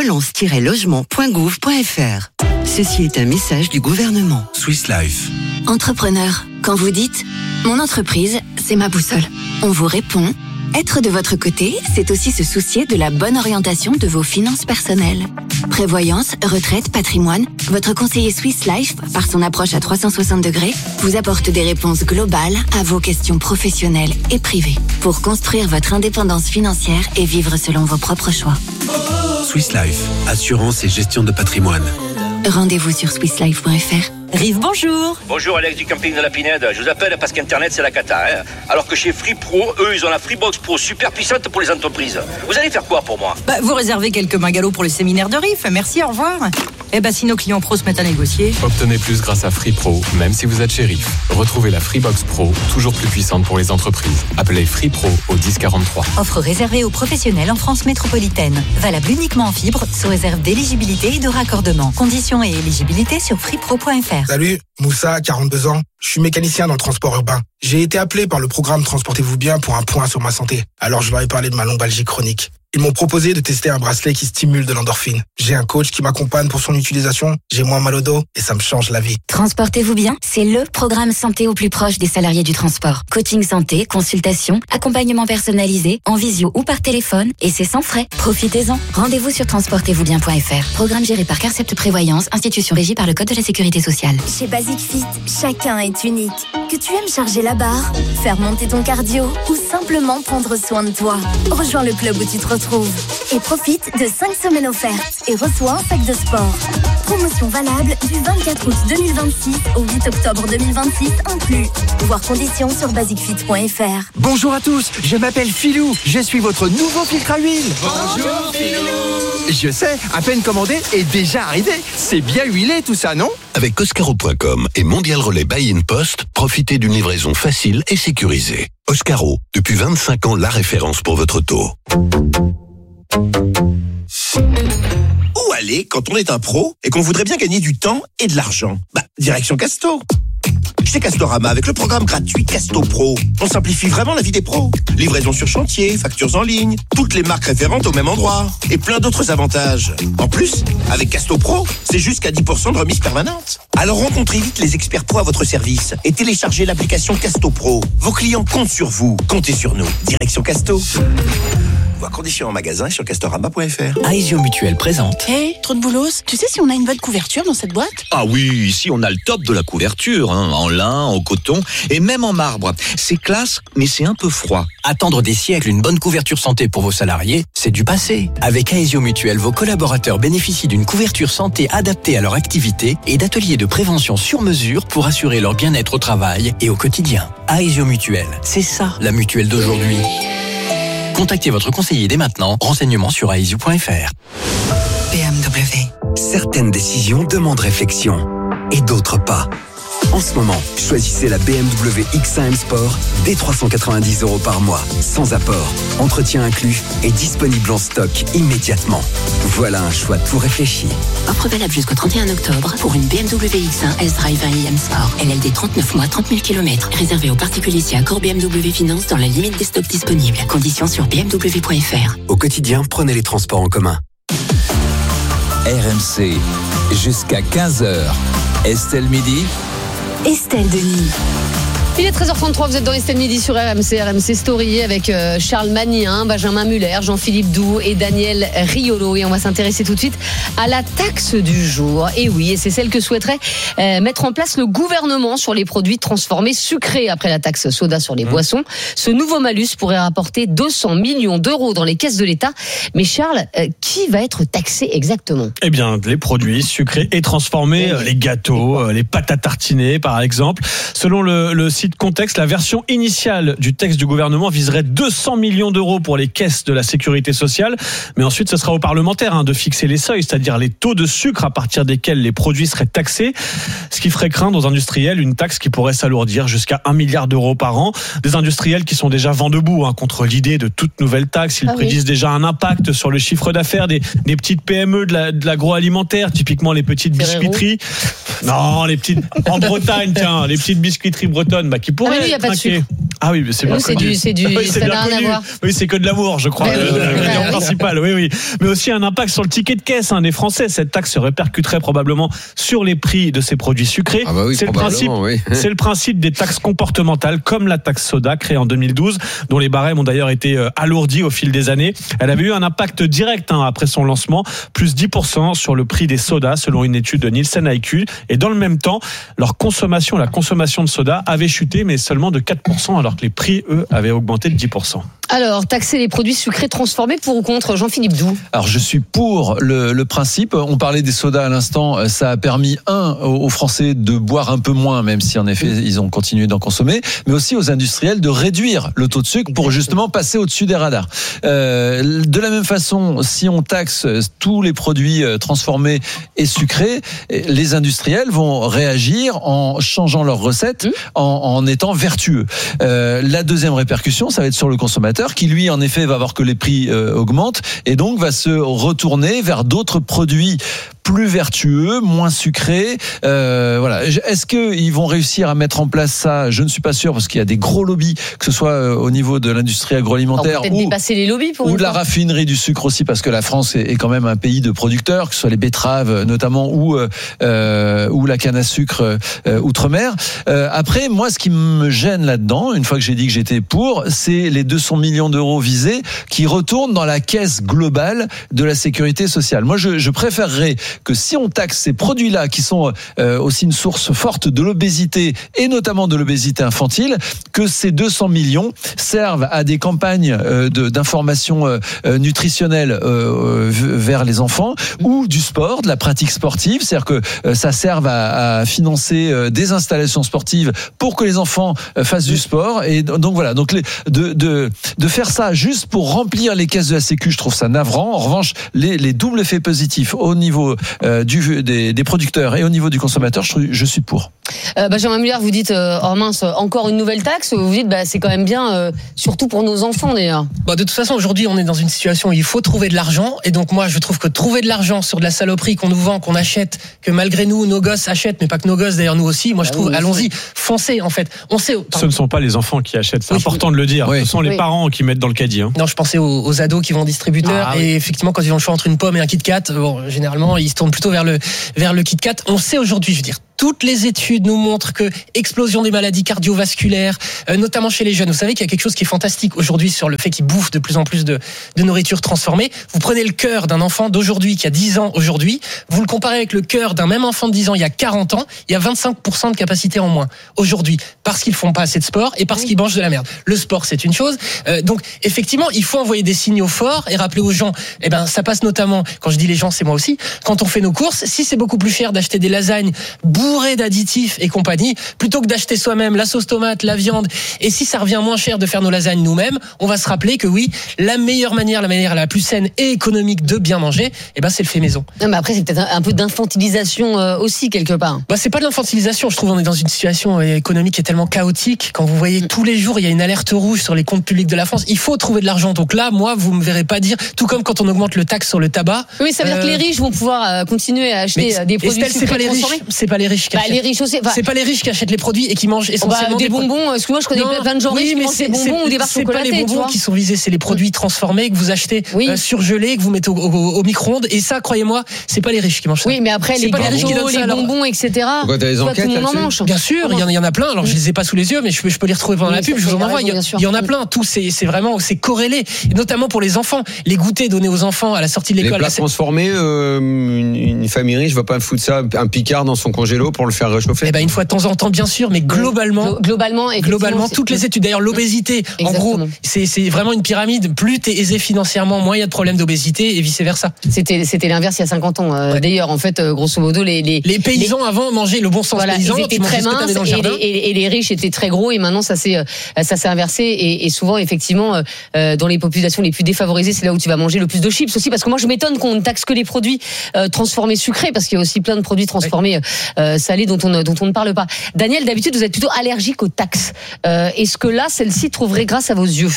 relance-logement.gouv.fr. Ceci est un message du gouvernement. Swiss Life. Entrepreneur, quand vous dites « Mon entreprise, c'est ma boussole », on vous répond « Être de votre côté, c'est aussi se soucier de la bonne orientation de vos finances personnelles. Prévoyance, retraite, patrimoine, votre conseiller Swiss Life, par son approche à 360 degrés, vous apporte des réponses globales à vos questions professionnelles et privées pour construire votre indépendance financière et vivre selon vos propres choix. Swiss Life, assurance et gestion de patrimoine. Rendez-vous sur swisslife.fr. Rive, bonjour. Bonjour Alex du camping de la Pinède. Je vous appelle parce qu'Internet c'est la cata. Alors que chez Free Pro, eux ils ont la Freebox Pro super puissante pour les entreprises. Vous allez faire quoi pour moi? Vous réservez quelques bungalows pour le séminaire de Riff. Merci, au revoir. Si nos clients pros se mettent à négocier. Obtenez plus grâce à Free Pro, même si vous êtes chez Riff. Retrouvez la Freebox Pro, toujours plus puissante pour les entreprises. Appelez Free Pro au 1043. Offre réservée aux professionnels en France métropolitaine. Valable uniquement en fibre, sous réserve d'éligibilité et de raccordement. Conditions et éligibilité sur freepro.fr. Salut, Moussa, 42 ans. Je suis mécanicien dans le transport urbain. J'ai été appelé par le programme Transportez-vous bien pour un point sur ma santé. Alors je leur ai parlé de ma lombalgie chronique. Ils m'ont proposé de tester un bracelet qui stimule de l'endorphine. J'ai un coach qui m'accompagne pour son utilisation. J'ai moins mal au dos et ça me change la vie. Transportez-vous bien, c'est le programme santé au plus proche des salariés du transport. Coaching santé, consultation, accompagnement personnalisé, en visio ou par téléphone, et c'est sans frais. Profitez-en. Rendez-vous sur transportezvousbien.fr. Programme géré par Carcept Prévoyance, institution régie par le Code de la Sécurité sociale. Chez Basic Fit, chacun est unique. Que tu aimes charger la barre, faire monter ton cardio ou simplement prendre soin de toi. Rejoins le club où tu te retrouves et profite de 5 semaines offertes et reçois un sac de sport. Promotion valable du 24 août 2026 au 8 octobre 2026 inclus. Voir conditions sur basicfit.fr. Bonjour à tous, je m'appelle Philou, je suis votre nouveau filtre à huile. Bonjour Philou. Je sais, à peine commandé et déjà arrivé. C'est bien huilé tout ça, non? Avec Oscaro.com et Mondial Relais Buy in Post, profitez d'une livraison facile et sécurisée. Oscaro, depuis 25 ans, la référence pour votre auto. Où aller quand on est un pro et qu'on voudrait bien gagner du temps et de l'argent? Direction Casto. Chez Castorama, avec le programme gratuit Casto Pro, on simplifie vraiment la vie des pros. Livraison sur chantier, factures en ligne, toutes les marques référentes au même endroit et plein d'autres avantages. En plus, avec Casto Pro, c'est jusqu'à 10% de remise permanente. Alors rencontrez vite les experts pro à votre service et téléchargez l'application Casto Pro. Vos clients comptent sur vous, comptez sur nous. Direction Casto. Voir conditions en magasin et sur castorama.fr. Aesio Mutuel présente. Hey, trop de boulos. Tu sais si on a une bonne couverture dans cette boîte? Ah oui, ici on a le top de la couverture, en lin, en coton et même en marbre. C'est classe, mais c'est un peu froid. Attendre des siècles une bonne couverture santé pour vos salariés, c'est du passé. Avec Aesio Mutuel, vos collaborateurs bénéficient d'une couverture santé adaptée à leur activité et d'ateliers de prévention sur mesure pour assurer leur bien-être au travail et au quotidien. Aesio Mutuel, c'est ça la mutuelle d'aujourd'hui. Contactez votre conseiller dès maintenant. Renseignements sur aesio.fr. BMW. Certaines décisions demandent réflexion et d'autres pas. En ce moment, choisissez la BMW X1 M Sport dès 390 € par mois, sans apport, entretien inclus et disponible en stock immédiatement. Voilà un choix tout réfléchi. Offre valable jusqu'au 31 octobre pour une BMW X1 S-Drive 1 IM Sport. LLD 39 mois, 30 000 km. Réservé aux particuliers si accord BMW Finance dans la limite des stocks disponibles. Conditions sur bmw.fr. Au quotidien, prenez les transports en commun. RMC, jusqu'à 15h. Estelle Midi. Estelle Denis. Il est 13h33, vous êtes dans Estelle Midi sur RMC Story avec Charles Magnin, Benjamin Muller, Jean-Philippe Doux et Daniel Riolo. Et on va s'intéresser tout de suite à la taxe du jour. Et oui, et c'est celle que souhaiterait mettre en place le gouvernement sur les produits transformés sucrés après la taxe soda sur les boissons. Ce nouveau malus pourrait rapporter 200 millions d'euros dans les caisses de l'État. Mais Charles, qui va être taxé exactement? Eh bien, les produits sucrés et transformés, les gâteaux, les pâtes à tartiner par exemple. Selon le site Contexte, la version initiale du texte du gouvernement viserait 200 millions d'euros pour les caisses de la sécurité sociale, mais ensuite ce sera aux parlementaires de fixer les seuils, c'est-à-dire les taux de sucre à partir desquels les produits seraient taxés, ce qui ferait craindre aux industriels une taxe qui pourrait s'alourdir jusqu'à 1 milliard d'euros par an. Des industriels qui sont déjà vent debout contre l'idée de toute nouvelle taxe. Ils prédisent déjà un impact sur le chiffre d'affaires des petites PME de l'agroalimentaire, typiquement les petites biscuiteries. Non, les petites en Bretagne, tiens, les petites biscuiteries bretonnes qui pourrait il n'y a pas de sucre. Ah oui, mais c'est bien connu. Ça n'a rien à voir. Oui, c'est que de l'amour, je crois. L'ingrédient principal, oui. Mais aussi un impact sur le ticket de caisse des Français. Cette taxe se répercuterait probablement sur les prix de ces produits sucrés. Ah bah oui, c'est le principe des taxes comportementales, comme la taxe soda créée en 2012, dont les barèmes ont d'ailleurs été alourdis au fil des années. Elle avait eu un impact direct après son lancement, plus 10% sur le prix des sodas, selon une étude de Nielsen IQ. Et dans le même temps, la consommation de soda avait chuté, mais seulement de 4%, alors que les prix, eux, avaient augmenté de 10%. Alors, taxer les produits sucrés transformés, pour ou contre, Jean-Philippe Doux? Alors, je suis pour le principe. On parlait des sodas à l'instant. Ça a permis, aux Français de boire un peu moins, même si en effet, ils ont continué d'en consommer, mais aussi aux industriels de réduire le taux de sucre pour justement passer au-dessus des radars. De la même façon, si on taxe tous les produits transformés et sucrés, les industriels vont réagir en changeant leurs recettes, en étant vertueux. La deuxième répercussion, ça va être sur le consommateur, qui lui en effet va voir que les prix augmentent et donc va se retourner vers d'autres produits plus vertueux, moins sucrés. Voilà. Est-ce qu'ils vont réussir à mettre en place ça? Je ne suis pas sûr, parce qu'il y a des gros lobbies, que ce soit au niveau de l'industrie agroalimentaire ou dépasser les lobbies ou de la raffinerie du sucre aussi, parce que la France est quand même un pays de producteurs, que ce soit les betteraves notamment ou la canne à sucre outre-mer. Après, moi, ce qui me gêne là-dedans, une fois que j'ai dit que j'étais pour, c'est les 200 millions d'euros visés qui retournent dans la caisse globale de la sécurité sociale. Moi, je préférerais que si on taxe ces produits-là, qui sont aussi une source forte de l'obésité, et notamment de l'obésité infantile, que ces 200 millions servent à des campagnes d'information nutritionnelle vers les enfants, ou du sport, de la pratique sportive, c'est-à-dire que ça serve à financer des installations sportives pour que les enfants fassent du sport. Et donc voilà, donc de faire ça juste pour remplir les caisses de la Sécu, je trouve ça navrant. En revanche, les doubles effets positifs au niveau des producteurs et au niveau du consommateur, je suis pour. Benjamin Muller, vous dites oh mince, encore une nouvelle taxe. Vous dites c'est quand même bien, surtout pour nos enfants d'ailleurs. De toute façon, aujourd'hui, on est dans une situation où il faut trouver de l'argent, et donc moi, je trouve que trouver de l'argent sur de la saloperie qu'on nous vend, qu'on achète, que malgré nous, nos gosses achètent, mais pas que nos gosses, d'ailleurs nous aussi. Moi, je trouve, allons-y, foncez en fait. On sait. Ce ne sont pas les enfants qui achètent. C'est important de le dire. Ce sont les parents qui mettent dans le caddie. Non, je pensais aux ados qui vont au distributeur, et effectivement, quand ils ont le choix entre une pomme et un Kit Kat, généralement, ils se tournent plutôt vers le Kit Kat. On sait aujourd'hui, je veux dire, toutes les études nous montrent que explosion des maladies cardiovasculaires, notamment chez les jeunes. Vous savez qu'il y a quelque chose qui est fantastique aujourd'hui sur le fait qu'ils bouffent de plus en plus de nourriture transformée. Vous prenez le cœur d'un enfant d'aujourd'hui qui a 10 ans aujourd'hui, vous le comparez avec le cœur d'un même enfant de 10 ans il y a 40 ans, il y a 25% de capacité en moins aujourd'hui, parce qu'ils font pas assez de sport et parce qu'ils mangent de la merde. Le sport, c'est une chose. Donc effectivement, il faut envoyer des signaux forts et rappeler aux gens, ça passe notamment, quand je dis les gens, c'est moi aussi, quand on fait nos courses, si c'est beaucoup plus cher d'acheter des lasagnes bourré d'additifs et compagnie, plutôt que d'acheter soi-même la sauce tomate, la viande, et si ça revient moins cher de faire nos lasagnes nous-mêmes, on va se rappeler que oui, la meilleure manière, la manière la plus saine et économique de bien manger, c'est le fait maison. Non, mais après, c'est peut-être un peu d'infantilisation aussi, quelque part. C'est pas de l'infantilisation, je trouve, on est dans une situation économique qui est tellement chaotique. Quand vous voyez tous les jours, il y a une alerte rouge sur les comptes publics de la France, il faut trouver de l'argent. Donc là, moi, vous me verrez pas dire, tout comme quand on augmente le taxe sur le tabac. Oui, ça veut dire que les riches vont pouvoir continuer à acheter des produits sucrés transformés. C'est pas les riches qui achètent. Les riches aussi. C'est pas les riches qui achètent les produits et qui mangent essentiellement des bonbons. Excuse-moi, je connais plein de gens riches qui mangent des bonbons ou des barres chocolatées. C'est pas les bonbons qui sont visés, c'est les produits transformés que vous achetez surgelés, que vous mettez au micro-ondes. Et ça, croyez-moi, c'est pas les riches qui mangent ça. Oui, mais après les gâteaux, les bonbons, etc. Pourquoi t'as les enquêtes là-dessus ? Bien sûr, il y en a plein. Alors je les ai pas sous les yeux, mais je peux les retrouver pendant la pub. Je vous en envoie. Il y en a plein. Tout c'est vraiment corrélé, et notamment pour les enfants. Les goûters donnés aux enfants à la sortie de l'école. Les plats transformés, une famille riche va pas foutre ça, un Picard dans son congélo pour le faire réchauffer. Une fois de temps en temps, bien sûr, mais globalement, toutes les études. D'ailleurs, l'obésité, en gros, c'est vraiment une pyramide. Plus t'es aisé financièrement, moins il y a de problèmes d'obésité, et vice versa. C'était l'inverse il y a 50 ans. D'ailleurs, en fait, grosso modo, les paysans avant mangeaient le bon sens paysan. Ils étaient très minces et les riches étaient très gros, et maintenant ça s'est inversé, et souvent effectivement dans les populations les plus défavorisées, c'est là où tu vas manger le plus de chips aussi, parce que moi je m'étonne qu'on ne taxe que les produits transformés sucrés, parce qu'il y a aussi plein de produits transformés salés dont on ne parle pas. Daniel, d'habitude vous êtes plutôt allergique aux taxes. Est-ce que là celle-ci trouverait grâce à vos yeux?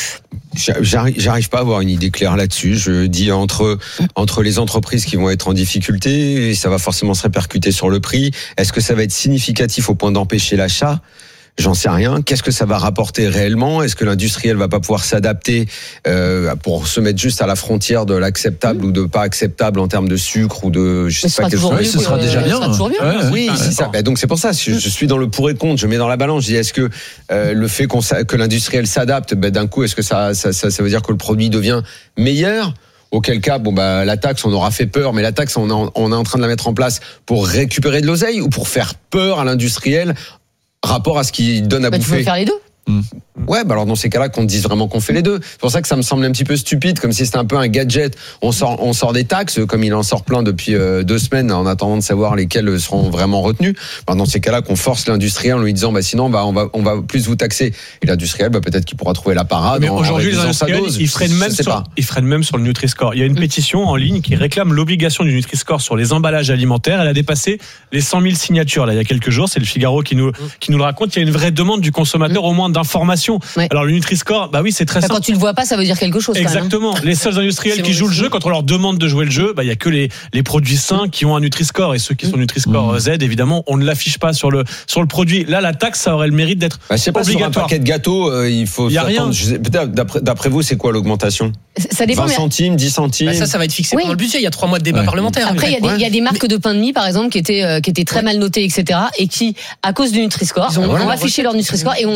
J'arrive pas à avoir une idée claire là-dessus. Je dis entre les entreprises qui vont être en difficulté, et ça va forcément se répercuter sur le prix. Est-ce que ça va être significatif au point d'empêcher l'achat ? J'en sais rien. Qu'est-ce que ça va rapporter réellement ? Est-ce que l'industriel va pas pouvoir s'adapter pour se mettre juste à la frontière de l'acceptable ou de pas acceptable en termes de sucre ou de ce sera déjà bien. Oui, c'est ça. Donc c'est pour ça. Je suis dans le pour et contre. Je mets dans la balance. Je dis est-ce que le fait que l'industriel s'adapte, d'un coup, est-ce que ça veut dire que le produit devient meilleur ? Auquel cas, la taxe, on aura fait peur, mais la taxe, on est en train de la mettre en place pour récupérer de l'oseille ou pour faire peur à l'industriel rapport à ce qu'il donne à bouffer. Tu peux faire les deux. Ouais, alors dans ces cas-là, qu'on dise vraiment qu'on fait les deux. C'est pour ça que ça me semble un petit peu stupide, comme si c'était un peu un gadget. On sort des taxes, comme il en sort plein depuis 2 semaines, en attendant de savoir lesquelles seront vraiment retenues. Dans ces cas-là, qu'on force l'industriel en lui disant, sinon, on va plus vous taxer. Et l'industriel, peut-être qu'il pourra trouver la parade. Mais aujourd'hui, les industriels, ils freinent même sur le Nutri-Score. Il y a une pétition en ligne qui réclame l'obligation du Nutri-Score sur les emballages alimentaires. Elle a dépassé les 100 000 signatures, là, il y a quelques jours. C'est le Figaro qui nous le raconte. Il y a une vraie demande du consommateur, au moins d'information. Ouais. Alors le Nutri-Score, oui, c'est très simple. Quand tu le vois pas, ça veut dire quelque chose. Exactement. Les seuls industriels qui jouent le jeu, quand on leur demande de jouer le jeu, il y a que les produits sains qui ont un Nutri-Score, et ceux qui sont Nutri-Score Z, évidemment, on ne l'affiche pas sur le produit. Là, la taxe, ça aurait le mérite d'être je sais pas, obligatoire. Sur un paquet de gâteaux, il faut. Il y a rien. D'après vous, c'est quoi l'augmentation? Ça dépend. 20 centimes, 10 centimes. Ça va être fixé pendant le budget. Il y a 3 mois de débat parlementaire. Après, il y a des marques de pain de mie, par exemple, qui étaient très mal notées, etc., et qui, à cause du Nutri-Score, ont affiché leur Nutri-Score et ont décidé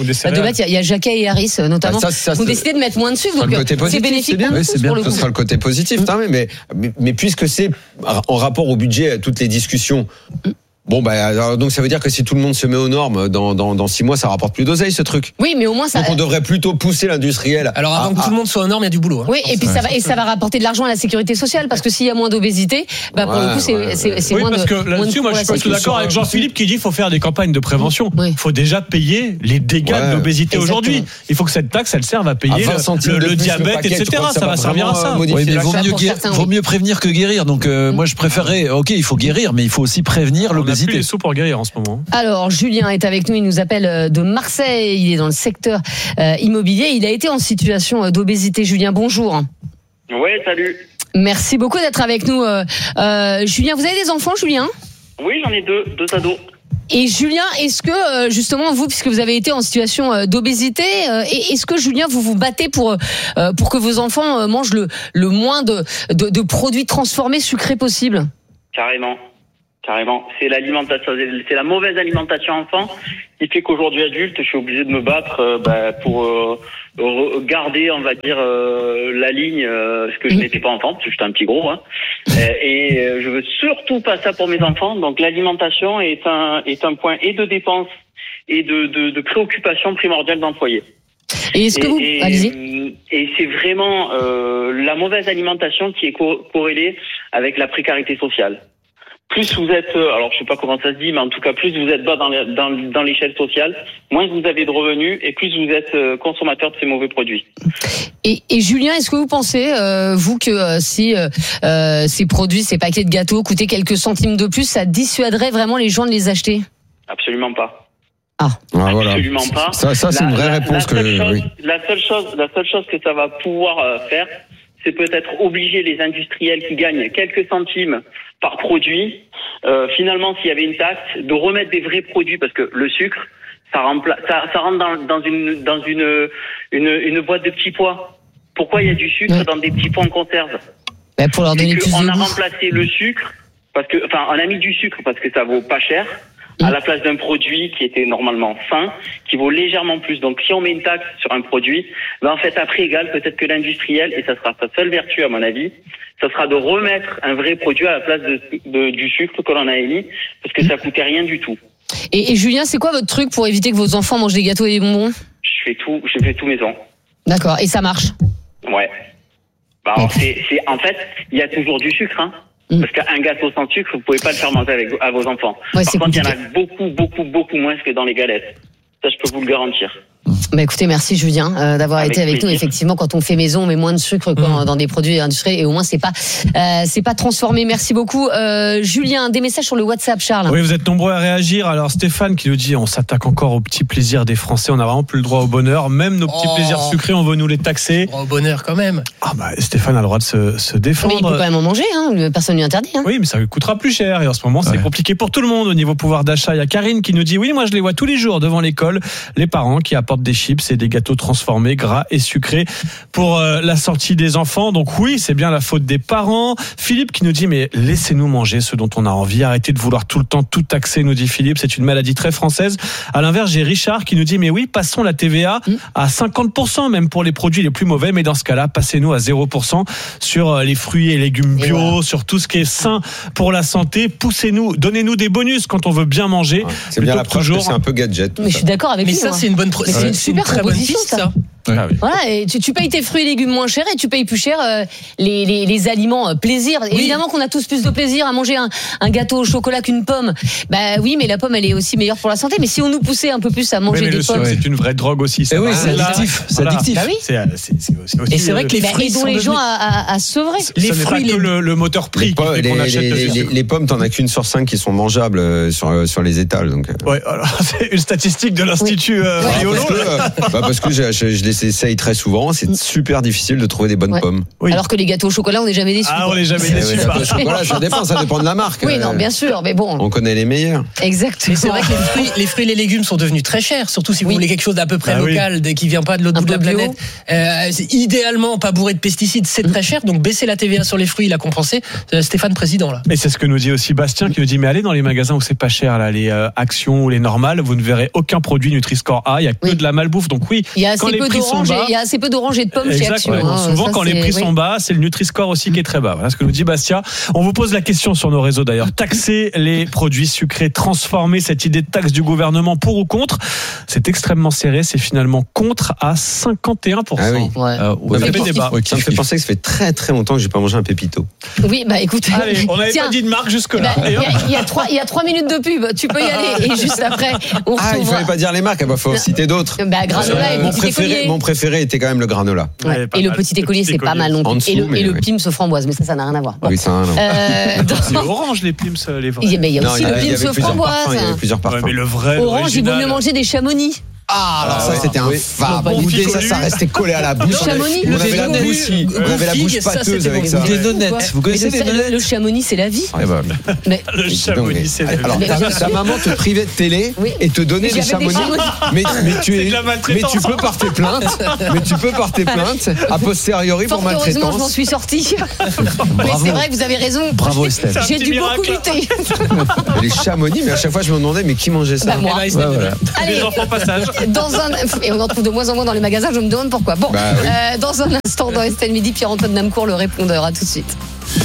de mettre. Il y a Jacquet et Harris notamment. Ça, ont décidé de mettre moins de sucre. Donc c'est bénéfique. C'est bien. Ce sera le côté positif. Mais puisque c'est en rapport au budget, à toutes les discussions. Bon, alors, donc ça veut dire que si tout le monde se met aux normes, dans 6 mois, ça rapporte plus d'oseille, ce truc. Oui, mais au moins ça. Donc on devrait plutôt pousser l'industriel. Alors avant que tout le monde soit aux normes, il y a du boulot. Hein. Oui, et puis ça va rapporter de l'argent à la sécurité sociale, parce que s'il y a moins d'obésité, pour le coup, c'est moins de. Parce que là-dessus, moi, je suis d'accord avec Jean-Philippe qui dit qu'il faut faire des campagnes de prévention. Il faut déjà payer les dégâts de l'obésité aujourd'hui. Il faut que cette taxe, elle serve à payer le diabète, etc. Ça va servir à ça. Oui, mais vaut mieux prévenir que guérir. Donc moi, je préférerais. Ok, il faut guérir, mais il faut aussi prévenir l'obésité. On a plus les sous pour guérir en ce moment. Alors, Julien est avec nous, il nous appelle de Marseille, il est dans le secteur immobilier, il a été en situation d'obésité. Julien, bonjour. Oui, salut. Merci beaucoup d'être avec nous. Julien, vous avez des enfants, Julien ? Oui, j'en ai deux ados. Et Julien, est-ce que justement vous, puisque vous avez été en situation d'obésité, est-ce que Julien vous vous battez pour que vos enfants mangent le moins de produits transformés sucrés possible ? Carrément. C'est l'alimentation, c'est la mauvaise alimentation enfant qui fait qu'aujourd'hui adulte, je suis obligé de me battre pour garder, on va dire, la ligne, ce que je n'étais pas enfant, parce que j'étais un petit gros. Et je veux surtout pas ça pour mes enfants. Donc l'alimentation est un point et de dépense et de préoccupation primordiale dans le foyer. Et est-ce que allez-y. Et c'est vraiment la mauvaise alimentation qui est corrélée avec la précarité sociale. Plus vous êtes, alors je sais pas comment ça se dit, mais en tout cas plus vous êtes bas dans l'échelle sociale, moins vous avez de revenus et plus vous êtes consommateur de ces mauvais produits. Et Julien, est-ce que vous pensez, vous, que si ces produits, ces paquets de gâteaux coûtaient quelques centimes de plus, ça dissuaderait vraiment les gens de les acheter ? Absolument pas. Absolument pas. Ça c'est une vraie réponse La seule chose que ça va pouvoir faire, c'est peut-être obliger les industriels qui gagnent quelques centimes par produit, finalement, s'il y avait une taxe, de remettre des vrais produits, parce que le sucre, ça rentre dans une boîte de petits pois. Pourquoi il y a du sucre dans des petits pois en conserve ? Pour leur donner plus de goût. On a remplacé le sucre, on a mis du sucre parce que ça vaut pas cher, à la place d'un produit qui était normalement fin, qui vaut légèrement plus. Donc si on met une taxe sur un produit, en fait à prix égal, peut-être que l'industriel, et ça sera sa seule vertu à mon avis, ça sera de remettre un vrai produit à la place du sucre que l'on a émis, parce que ça coûtait rien du tout. Et Julien, c'est quoi votre truc pour éviter que vos enfants mangent des gâteaux et des bonbons ? Je fais tout maison. D'accord, et ça marche ? Ouais. En fait, il y a toujours du sucre, Parce qu'un gâteau sans sucre, vous pouvez pas le faire manger à vos enfants. Par contre, il y en a beaucoup moins que dans les galettes. Ça, je peux vous le garantir. Écoutez, merci Julien d'avoir été avec nous. Effectivement, quand on fait maison, on met moins de sucre dans des produits industriels et au moins c'est pas transformé. Merci beaucoup Julien. Des messages sur le WhatsApp, Charles. Oui, vous êtes nombreux à réagir. Alors Stéphane qui nous dit on s'attaque encore aux petits plaisirs des Français. On n'a vraiment plus le droit au bonheur. Même nos petits plaisirs sucrés, on veut nous les taxer. Au bonheur quand même. Stéphane a le droit de se défendre. Mais il peut quand même en manger, personne ne lui interdit. Oui, mais ça lui coûtera plus cher et en ce moment c'est compliqué pour tout le monde au niveau pouvoir d'achat. Il y a Karine qui nous dit oui, moi je les vois tous les jours devant l'école, les parents qui apportent des chips et des gâteaux transformés, gras et sucrés pour la sortie des enfants. Donc oui, c'est bien la faute des parents. Philippe qui nous dit mais laissez-nous manger ce dont on a envie. Arrêtez de vouloir tout le temps tout taxer, nous dit Philippe. C'est une maladie très française. À l'inverse, j'ai Richard qui nous dit mais oui, passons la TVA à 50% même pour les produits les plus mauvais. Mais dans ce cas-là, passez-nous à 0% sur les fruits et légumes bio, sur tout ce qui est sain pour la santé. Poussez-nous, donnez-nous des bonus quand on veut bien manger. C'est bien la preuve que c'est un peu gadget. Mais je suis d'accord avec lui. Mais ça, c'est une bonne c'est une super proposition, ça. Ah oui. Voilà, et tu payes tes fruits et légumes moins chers et tu payes plus cher les aliments plaisir. Oui. Évidemment qu'on a tous plus de plaisir à manger un gâteau au chocolat qu'une pomme. Oui, mais la pomme elle est aussi meilleure pour la santé. Mais si on nous poussait un peu plus à manger des pommes, c'est une vraie drogue aussi. C'est addictif. C'est addictif. Bah oui. C'est et c'est vrai que les fruits aidons les gens à sevrer. Les fruits, le moteur prix qu'on achète. Les pommes, t'en as qu'une sur 5 qui sont mangeables sur les étals. Donc. Ouais, alors c'est une statistique de l'Institut Riolo. Parce que je les j'essaye très souvent, c'est super difficile de trouver des bonnes pommes. Oui. Alors que les gâteaux au chocolat, on n'est jamais déçus. Ah, on n'est jamais déçus. Les gâteaux au chocolat, ça dépend de la marque. Oui, non, bien sûr, mais bon. On connaît les meilleurs. Exactement. C'est vrai que les fruits et les légumes sont devenus très chers, surtout si vous voulez quelque chose d'à peu près local, qui vient pas de l'autre bout de la planète. C'est idéalement pas bourré de pesticides, c'est très cher, donc baisser la TVA sur les fruits, il a compensé. Stéphane Président là. Et c'est ce que nous dit aussi Bastien, qui nous dit mais allez dans les magasins où c'est pas cher, là, les Actions ou les normales, vous ne verrez aucun produit Nutri-Score A, il y a que de la malbouffe. Donc oui, il y a assez peu d'oranges et de pommes chez Action. Souvent quand les prix sont bas, c'est le Nutri-Score aussi qui est très bas. Voilà ce que nous dit Bastien. On vous pose la question sur nos réseaux d'ailleurs. Taxer les produits sucrés, transformer cette idée de taxe du gouvernement pour ou contre, c'est extrêmement serré, c'est finalement contre à 51%. Ah oui. Ça me fait penser que ça fait très très longtemps que j'ai pas mangé un pépito. Oui, bah écoute. Allez, on n'avait pas dit de marque jusque-là. Il y a 3 minutes de pub, tu peux y aller. Et juste après, on retrouvera. Il fallait pas dire les marques, il faut citer d'autres. Granola et petit écolier. Mon préféré était quand même le granola. Et le petit écolier, c'est pas mal non plus. Et le Pims framboise, mais ça n'a rien à voir. Oui, ça n'a rien à voir. C'est orange les Pims, les vrais. Il y a aussi le Pims framboise. Il y avait plusieurs parfums. Mais le vrai, orange, il vaut mieux manger des Chamonix. Ah, alors ça c'était infâme. Goûter ça restait collé à la bouche. Le Chamonix, on avait la bouche pâteuse avec ça. Des nonettes. Vous connaissez des nonettes? Le Chamonix, c'est la vie. Le Chamonix, c'est la vie. Alors ta maman te privait de télé et te donnait des Chamonix. Mais tu peux porter plainte. A posteriori pour maltraitance. Heureusement, je m'en suis sortie. Mais c'est vrai que vous avez raison. Bravo Estelle. J'ai dû beaucoup lutter. Les Chamonix, mais à chaque fois je me demandais mais qui mangeait ça. Moi. Allez, les enfants passage. Et on en trouve de moins en moins dans les magasins, je me demande pourquoi. Bon, dans un instant, dans Estelle Midi, Pierre-Antoine Namcourt, le répondeur. À tout de suite.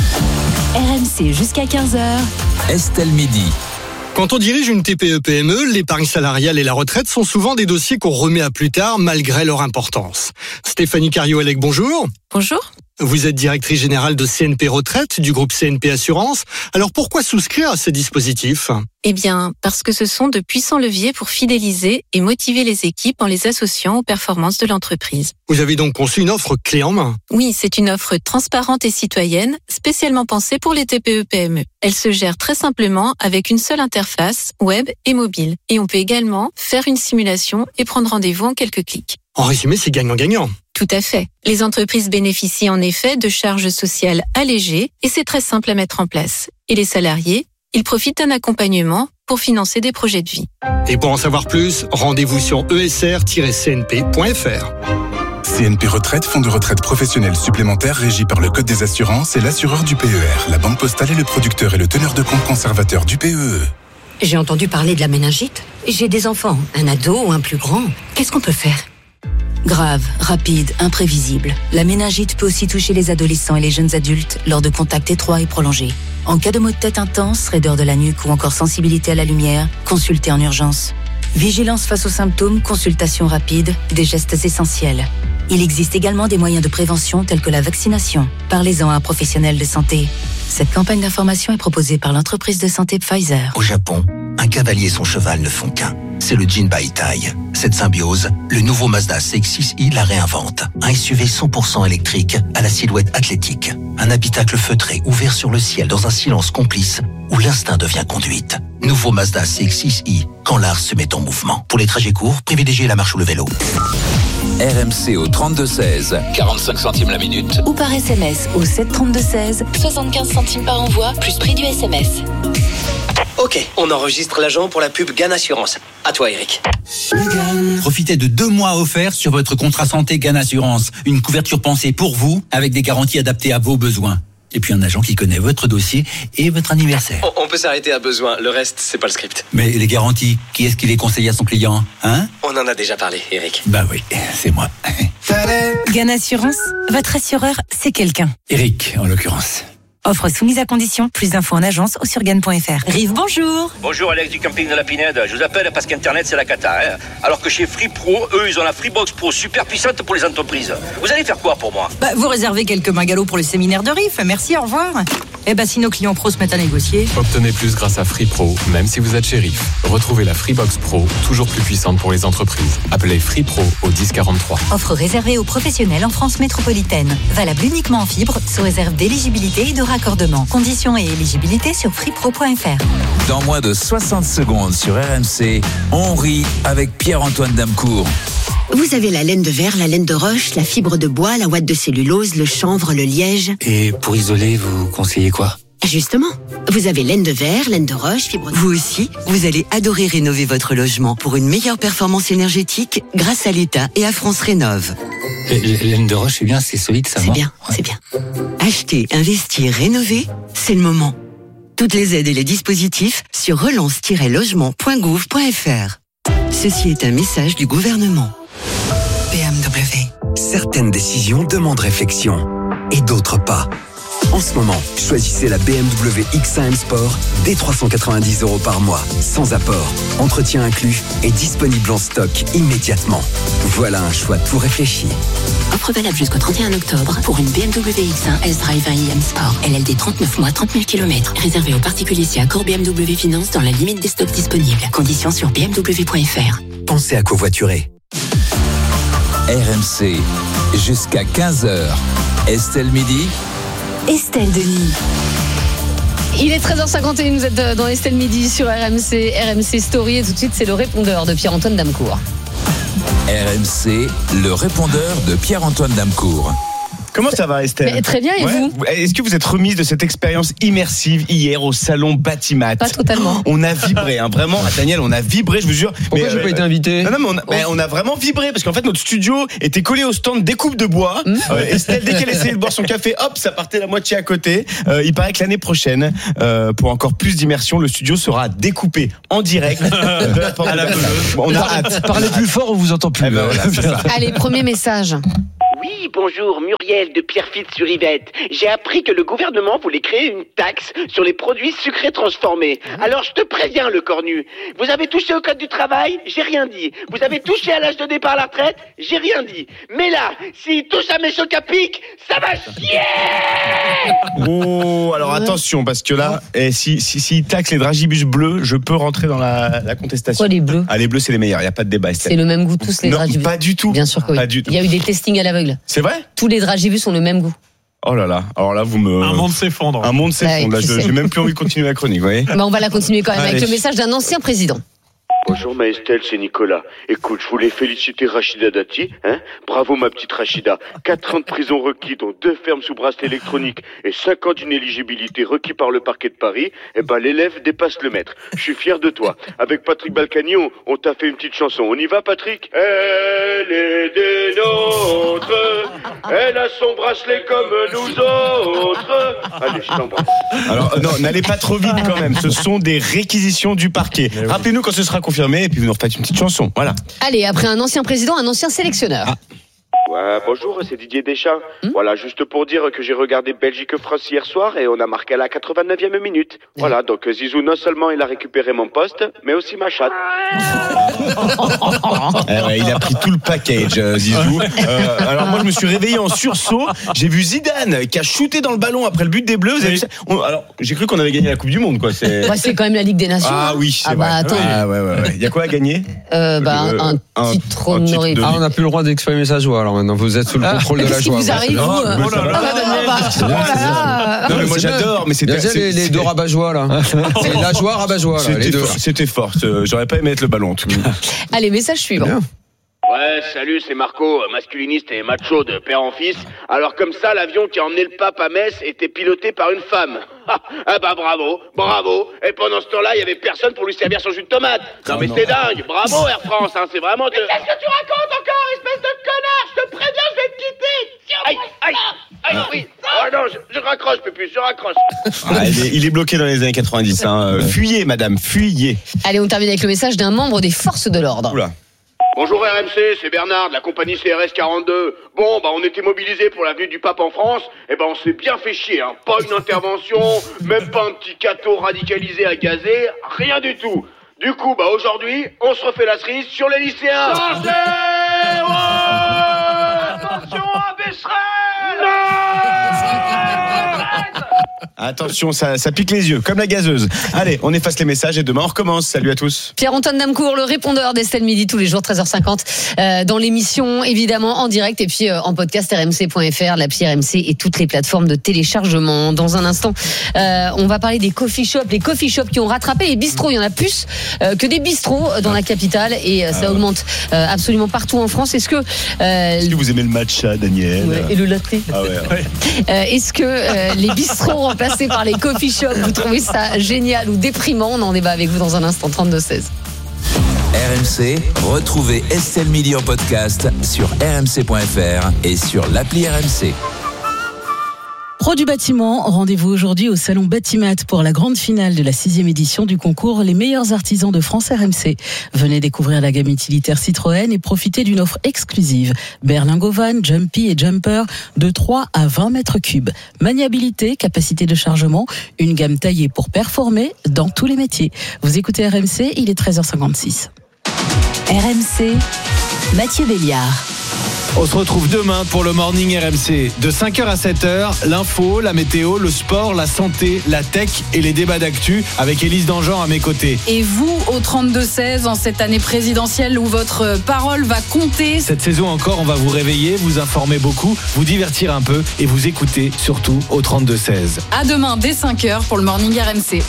RMC jusqu'à 15h. Estelle Midi. Quand on dirige une TPE-PME, l'épargne salariale et la retraite sont souvent des dossiers qu'on remet à plus tard malgré leur importance. Stéphanie Cario-Elec, bonjour. Bonjour. Vous êtes directrice générale de CNP Retraite du groupe CNP Assurance. Alors pourquoi souscrire à ces dispositifs ? Eh bien, parce que ce sont de puissants leviers pour fidéliser et motiver les équipes en les associant aux performances de l'entreprise. Vous avez donc conçu une offre clé en main ? Oui, c'est une offre transparente et citoyenne, spécialement pensée pour les TPE-PME. Elle se gère très simplement avec une seule interface, web et mobile. Et on peut également faire une simulation et prendre rendez-vous en quelques clics. En résumé, c'est gagnant-gagnant. Tout à fait. Les entreprises bénéficient en effet de charges sociales allégées et c'est très simple à mettre en place. Et les salariés, ils profitent d'un accompagnement pour financer des projets de vie. Et pour en savoir plus, rendez-vous sur esr-cnp.fr. CNP Retraite, fonds de retraite professionnel supplémentaire régi par le Code des assurances et l'assureur du PER. La Banque Postale est le producteur et le teneur de compte conservateur du PEE. J'ai entendu parler de la méningite. J'ai des enfants, un ado ou un plus grand. Qu'est-ce qu'on peut faire ? Grave, rapide, imprévisible. La méningite peut aussi toucher les adolescents et les jeunes adultes lors de contacts étroits et prolongés. En cas de maux de tête intense, raideur de la nuque ou encore sensibilité à la lumière, consultez en urgence. Vigilance face aux symptômes, consultation rapide, des gestes essentiels. Il existe également des moyens de prévention tels que la vaccination. Parlez-en à un professionnel de santé. Cette campagne d'information est proposée par l'entreprise de santé Pfizer. Au Japon, un cavalier et son cheval ne font qu'un. C'est le Jinbaitai. Cette symbiose, le nouveau Mazda CX-6i la réinvente. Un SUV 100% électrique à la silhouette athlétique. Un habitacle feutré ouvert sur le ciel dans un silence complice où l'instinct devient conduite. Nouveau Mazda CX-6i, quand l'art se met en mouvement. Pour les trajets courts, privilégiez la marche ou le vélo. RMC au 32-16, 45 centimes la minute. Ou par SMS au 732-16, 75 centimes par envoi, plus prix du SMS. Ok, on enregistre l'agent pour la pub GAN Assurance. À toi, Eric. Profitez de 2 mois offerts sur votre contrat santé GAN Assurance. Une couverture pensée pour vous, avec des garanties adaptées à vos besoins. Et puis un agent qui connaît votre dossier et votre anniversaire. On peut s'arrêter à besoin, le reste, c'est pas le script. Mais les garanties, qui est-ce qui les conseille à son client, hein ? On en a déjà parlé, Eric. Bah oui, c'est moi. GAN Assurance, votre assureur, c'est quelqu'un. Eric, en l'occurrence. Offre soumise à condition. Plus d'infos en agence ou sur GAN.fr. Rive, bonjour. Bonjour, Alex du camping de la Pinède. Je vous appelle parce qu'Internet, c'est la cata. Hein. Alors que chez Free Pro, eux, ils ont la Freebox Pro super puissante pour les entreprises. Vous allez faire quoi pour moi ? Vous réservez quelques magalots pour le séminaire de RIF. Merci, au revoir. Si nos clients pros se mettent à négocier. Obtenez plus grâce à Free Pro, même si vous êtes chez RIF. Retrouvez la Freebox Pro, toujours plus puissante pour les entreprises. Appelez Free Pro au 1043. Offre réservée aux professionnels en France métropolitaine. Valable uniquement en fibre, sous réserve d'éligibilité et de raccordement. Conditions et éligibilité sur freepro.fr. Dans moins de 60 secondes sur RMC, on rit avec Pierre-Antoine Damcourt. Vous avez la laine de verre, la laine de roche, la fibre de bois, la ouate de cellulose, le chanvre, le liège. Et pour isoler, vous conseillez quoi ? Justement, vous avez laine de verre, laine de roche, fibre de... Vous aussi, vous allez adorer rénover votre logement pour une meilleure performance énergétique grâce à l'État et à France Rénov'. Laine de roche, c'est bien, c'est solide, ça va. C'est bien. Acheter, investir, rénover, c'est le moment. Toutes les aides et les dispositifs sur relance-logement.gouv.fr. Ceci est un message du gouvernement. BMW. Certaines décisions demandent réflexion et d'autres pas. En ce moment, choisissez la BMW X1 M Sport dès 390 € par mois, sans apport, entretien inclus et disponible en stock immédiatement. Voilà un choix tout réfléchi. Offre valable jusqu'au 31 octobre pour une BMW X1 S-Drive i M Sport. LLD 39 mois, 30 000 km. Réservé aux particuliers si accord BMW Finance dans la limite des stocks disponibles. Conditions sur bmw.fr. Pensez à covoiturer. RMC, jusqu'à 15h. Estelle Midi. Estelle Denis. Il est 13h51, vous êtes dans Estelle Midi sur RMC Story et tout de suite c'est le répondeur de Pierre-Antoine Damecourt. RMC, le répondeur de Pierre-Antoine Damecourt. Comment ça va, Estelle ? Mais très bien, et vous ? Est-ce que vous êtes remise de cette expérience immersive hier au salon Batimat ? Pas totalement. On a vibré, vraiment, Daniel, on a vibré, je vous jure. Pourquoi j'ai pas été invité ? Non, mais on a vraiment vibré, parce qu'en fait, notre studio était collé au stand découpe de bois. Estelle, dès qu'elle essayait de boire son café, hop, ça partait la moitié à côté. Il paraît que l'année prochaine, pour encore plus d'immersion, le studio sera découpé en direct de la porte de la pelouse. On a hâte. Parlez plus fort, on vous entend plus. Allez, premier message. Oui, bonjour, Muriel de Pierrefitte-sur-Yvette. J'ai appris que le gouvernement voulait créer une taxe sur les produits sucrés transformés. Alors je te préviens, le cornu. Vous avez touché au code du travail ? J'ai rien dit. Vous avez touché à l'âge de départ à la retraite ? J'ai rien dit. Mais là, s'il touche à mes chocs à pic, ça va chier ! Oh, alors attention, parce que là, si taxe les dragibus bleus, je peux rentrer dans la contestation. Quoi, les bleus ? Ah, les bleus, c'est les meilleurs, il n'y a pas de débat, Estelle. C'est le même goût tous les dragibus. Non, pas du tout. Bien sûr que oui. Pas du tout. Il y a eu des testings à l'aveugle. C'est vrai ? Tous les dragibus ont le même goût. Oh là là, alors là, vous me... Un monde s'effondre. Un monde s'effondre, là, j'ai même plus envie de continuer la chronique, vous voyez ? On va la continuer quand même avec le message d'un ancien président. Bonjour ma Estelle, c'est Nicolas. Écoute, je voulais féliciter Rachida Dati. Bravo ma petite Rachida. 4 ans de prison requis, dont 2 fermes sous bracelet électronique et 5 ans d'inéligibilité requis par le parquet de Paris. L'élève dépasse le maître. Je suis fier de toi. Avec Patrick Balkany, on t'a fait une petite chanson. On y va, Patrick ? Elle est des nôtres. Elle a son bracelet comme nous autres. Allez, je t'embrasse. Alors, non, n'allez pas trop vite quand même. Ce sont des réquisitions du parquet. Rappelez-nous quand ce sera confirmé et puis vous nous refaites une petite chanson. Voilà. Allez, après un ancien président, un ancien sélectionneur. Ouais, bonjour, c'est Didier Deschamps. Voilà, juste pour dire que j'ai regardé Belgique-France hier soir et on a marqué à la 89e minute. Voilà, donc Zizou, non seulement il a récupéré mon poste, mais aussi ma chatte. Il a pris tout le package, Zizou. Alors moi, je me suis réveillé en sursaut. J'ai vu Zidane qui a shooté dans le ballon après le but des Bleus. Vous avez vu ça ? Alors, j'ai cru qu'on avait gagné la Coupe du Monde, quoi. C'est quand même la Ligue des Nations. Ah oui, c'est vrai. Attends. Ah ouais. Il y a quoi à gagner ? Un titre honoré. Ah, on n'a plus le droit d'exprimer sa joie, alors maintenant. Vous êtes sous le contrôle de la joie. Vous arrive, Non, mais moi j'adore, mais c'était les deux rabat-joie là. C'est la joie rabat-joie là, les deux. C'était fort. J'aurais pas aimé être le ballon en tout cas. Allez, message suivant. Ouais, salut, c'est Marco, masculiniste et macho de père en fils. Alors comme ça, l'avion qui a emmené le pape à Metz était piloté par une femme. Ah bah bravo. Et pendant ce temps-là, il y avait personne pour lui servir son jus de tomate. Non mais c'est dingue, bravo Air France, c'est vraiment... Mais qu'est-ce que tu racontes encore, espèce de connard ? Je te préviens, je vais te quitter. Aïe, oui. Oh non, je raccroche, Pépus, je raccroche. Il est bloqué dans les années 90. Fuyez, madame, fuyez. Allez, on termine avec le message d'un membre des forces de l'ordre. Oula. Bonjour RMC, c'est Bernard de la compagnie CRS 42. Bon, on était mobilisés pour l'avenue du pape en France. On s'est bien fait chier, Pas une intervention, même pas un petit cateau radicalisé à gazer, rien du tout. Du coup, aujourd'hui, on se refait la cerise sur les lycéens. Attention à Becherel. Non. Attention, ça pique les yeux, comme la gazeuse. Allez, on efface les messages et demain on recommence. Salut à tous. Pierre-Antoine Damcourt, le répondeur d'Estelle Midi, tous les jours 13h50 dans l'émission, évidemment en direct et puis en podcast rmc.fr, l'appli RMC et toutes les plateformes de téléchargement. Dans un instant, on va parler des coffee shops, les coffee shops qui ont rattrapé les bistrots. Il y en a plus que des bistrots dans la capitale et ça augmente absolument partout en France. Est-ce que vous aimez le matcha, Daniel? Et le latte. Ah ouais. Est-ce que les bistrots remplacés par les coffee shops, vous trouvez ça génial ou déprimant? On en débat avec vous dans un instant. 32-16. RMC, retrouvez Estelle Midi en podcast sur rmc.fr et sur l'appli RMC. Pro du bâtiment, rendez-vous aujourd'hui au Salon Batimat pour la grande finale de la 6e édition du concours Les meilleurs artisans de France RMC. Venez découvrir la gamme utilitaire Citroën et profiter d'une offre exclusive. Berlingot Van, Jumpy et Jumper de 3 à 20 mètres cubes. Maniabilité, capacité de chargement, une gamme taillée pour performer dans tous les métiers. Vous écoutez RMC, il est 13h56. RMC, Mathieu Béliard. On se retrouve demain pour le Morning RMC. De 5h à 7h, l'info, la météo, le sport, la santé, la tech et les débats d'actu avec Élise Dangean à mes côtés. Et vous, au 32-16, en cette année présidentielle où votre parole va compter. Cette saison encore, on va vous réveiller, vous informer beaucoup, vous divertir un peu et vous écouter surtout au 32-16. À demain dès 5h pour le Morning RMC.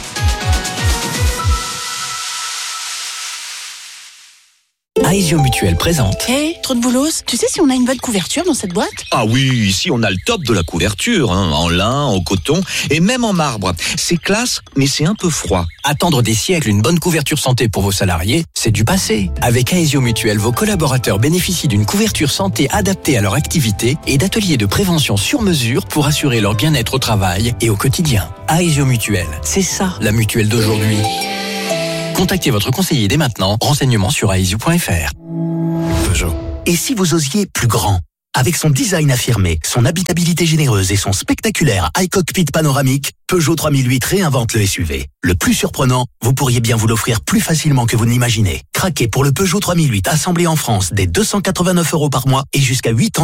Aesio Mutuel présente. Trop de boulot. Tu sais si on a une bonne couverture dans cette boîte? Ah oui, ici on a le top de la couverture, en lin, en coton et même en marbre. C'est classe, mais c'est un peu froid. Attendre des siècles une bonne couverture santé pour vos salariés, c'est du passé. Avec Aesio Mutuel, vos collaborateurs bénéficient d'une couverture santé adaptée à leur activité et d'ateliers de prévention sur mesure pour assurer leur bien-être au travail et au quotidien. Aesio Mutuel, c'est ça la mutuelle d'aujourd'hui. Contactez votre conseiller dès maintenant. Renseignements sur aesio.fr. Peugeot. Et si vous osiez plus grand? Avec son design affirmé, son habitabilité généreuse et son spectaculaire iCockpit panoramique, Peugeot 3008 réinvente le SUV. Le plus surprenant, vous pourriez bien vous l'offrir plus facilement que vous ne l'imaginez. Craquez pour le Peugeot 3008 assemblé en France dès 289 € par mois et jusqu'à 8 ans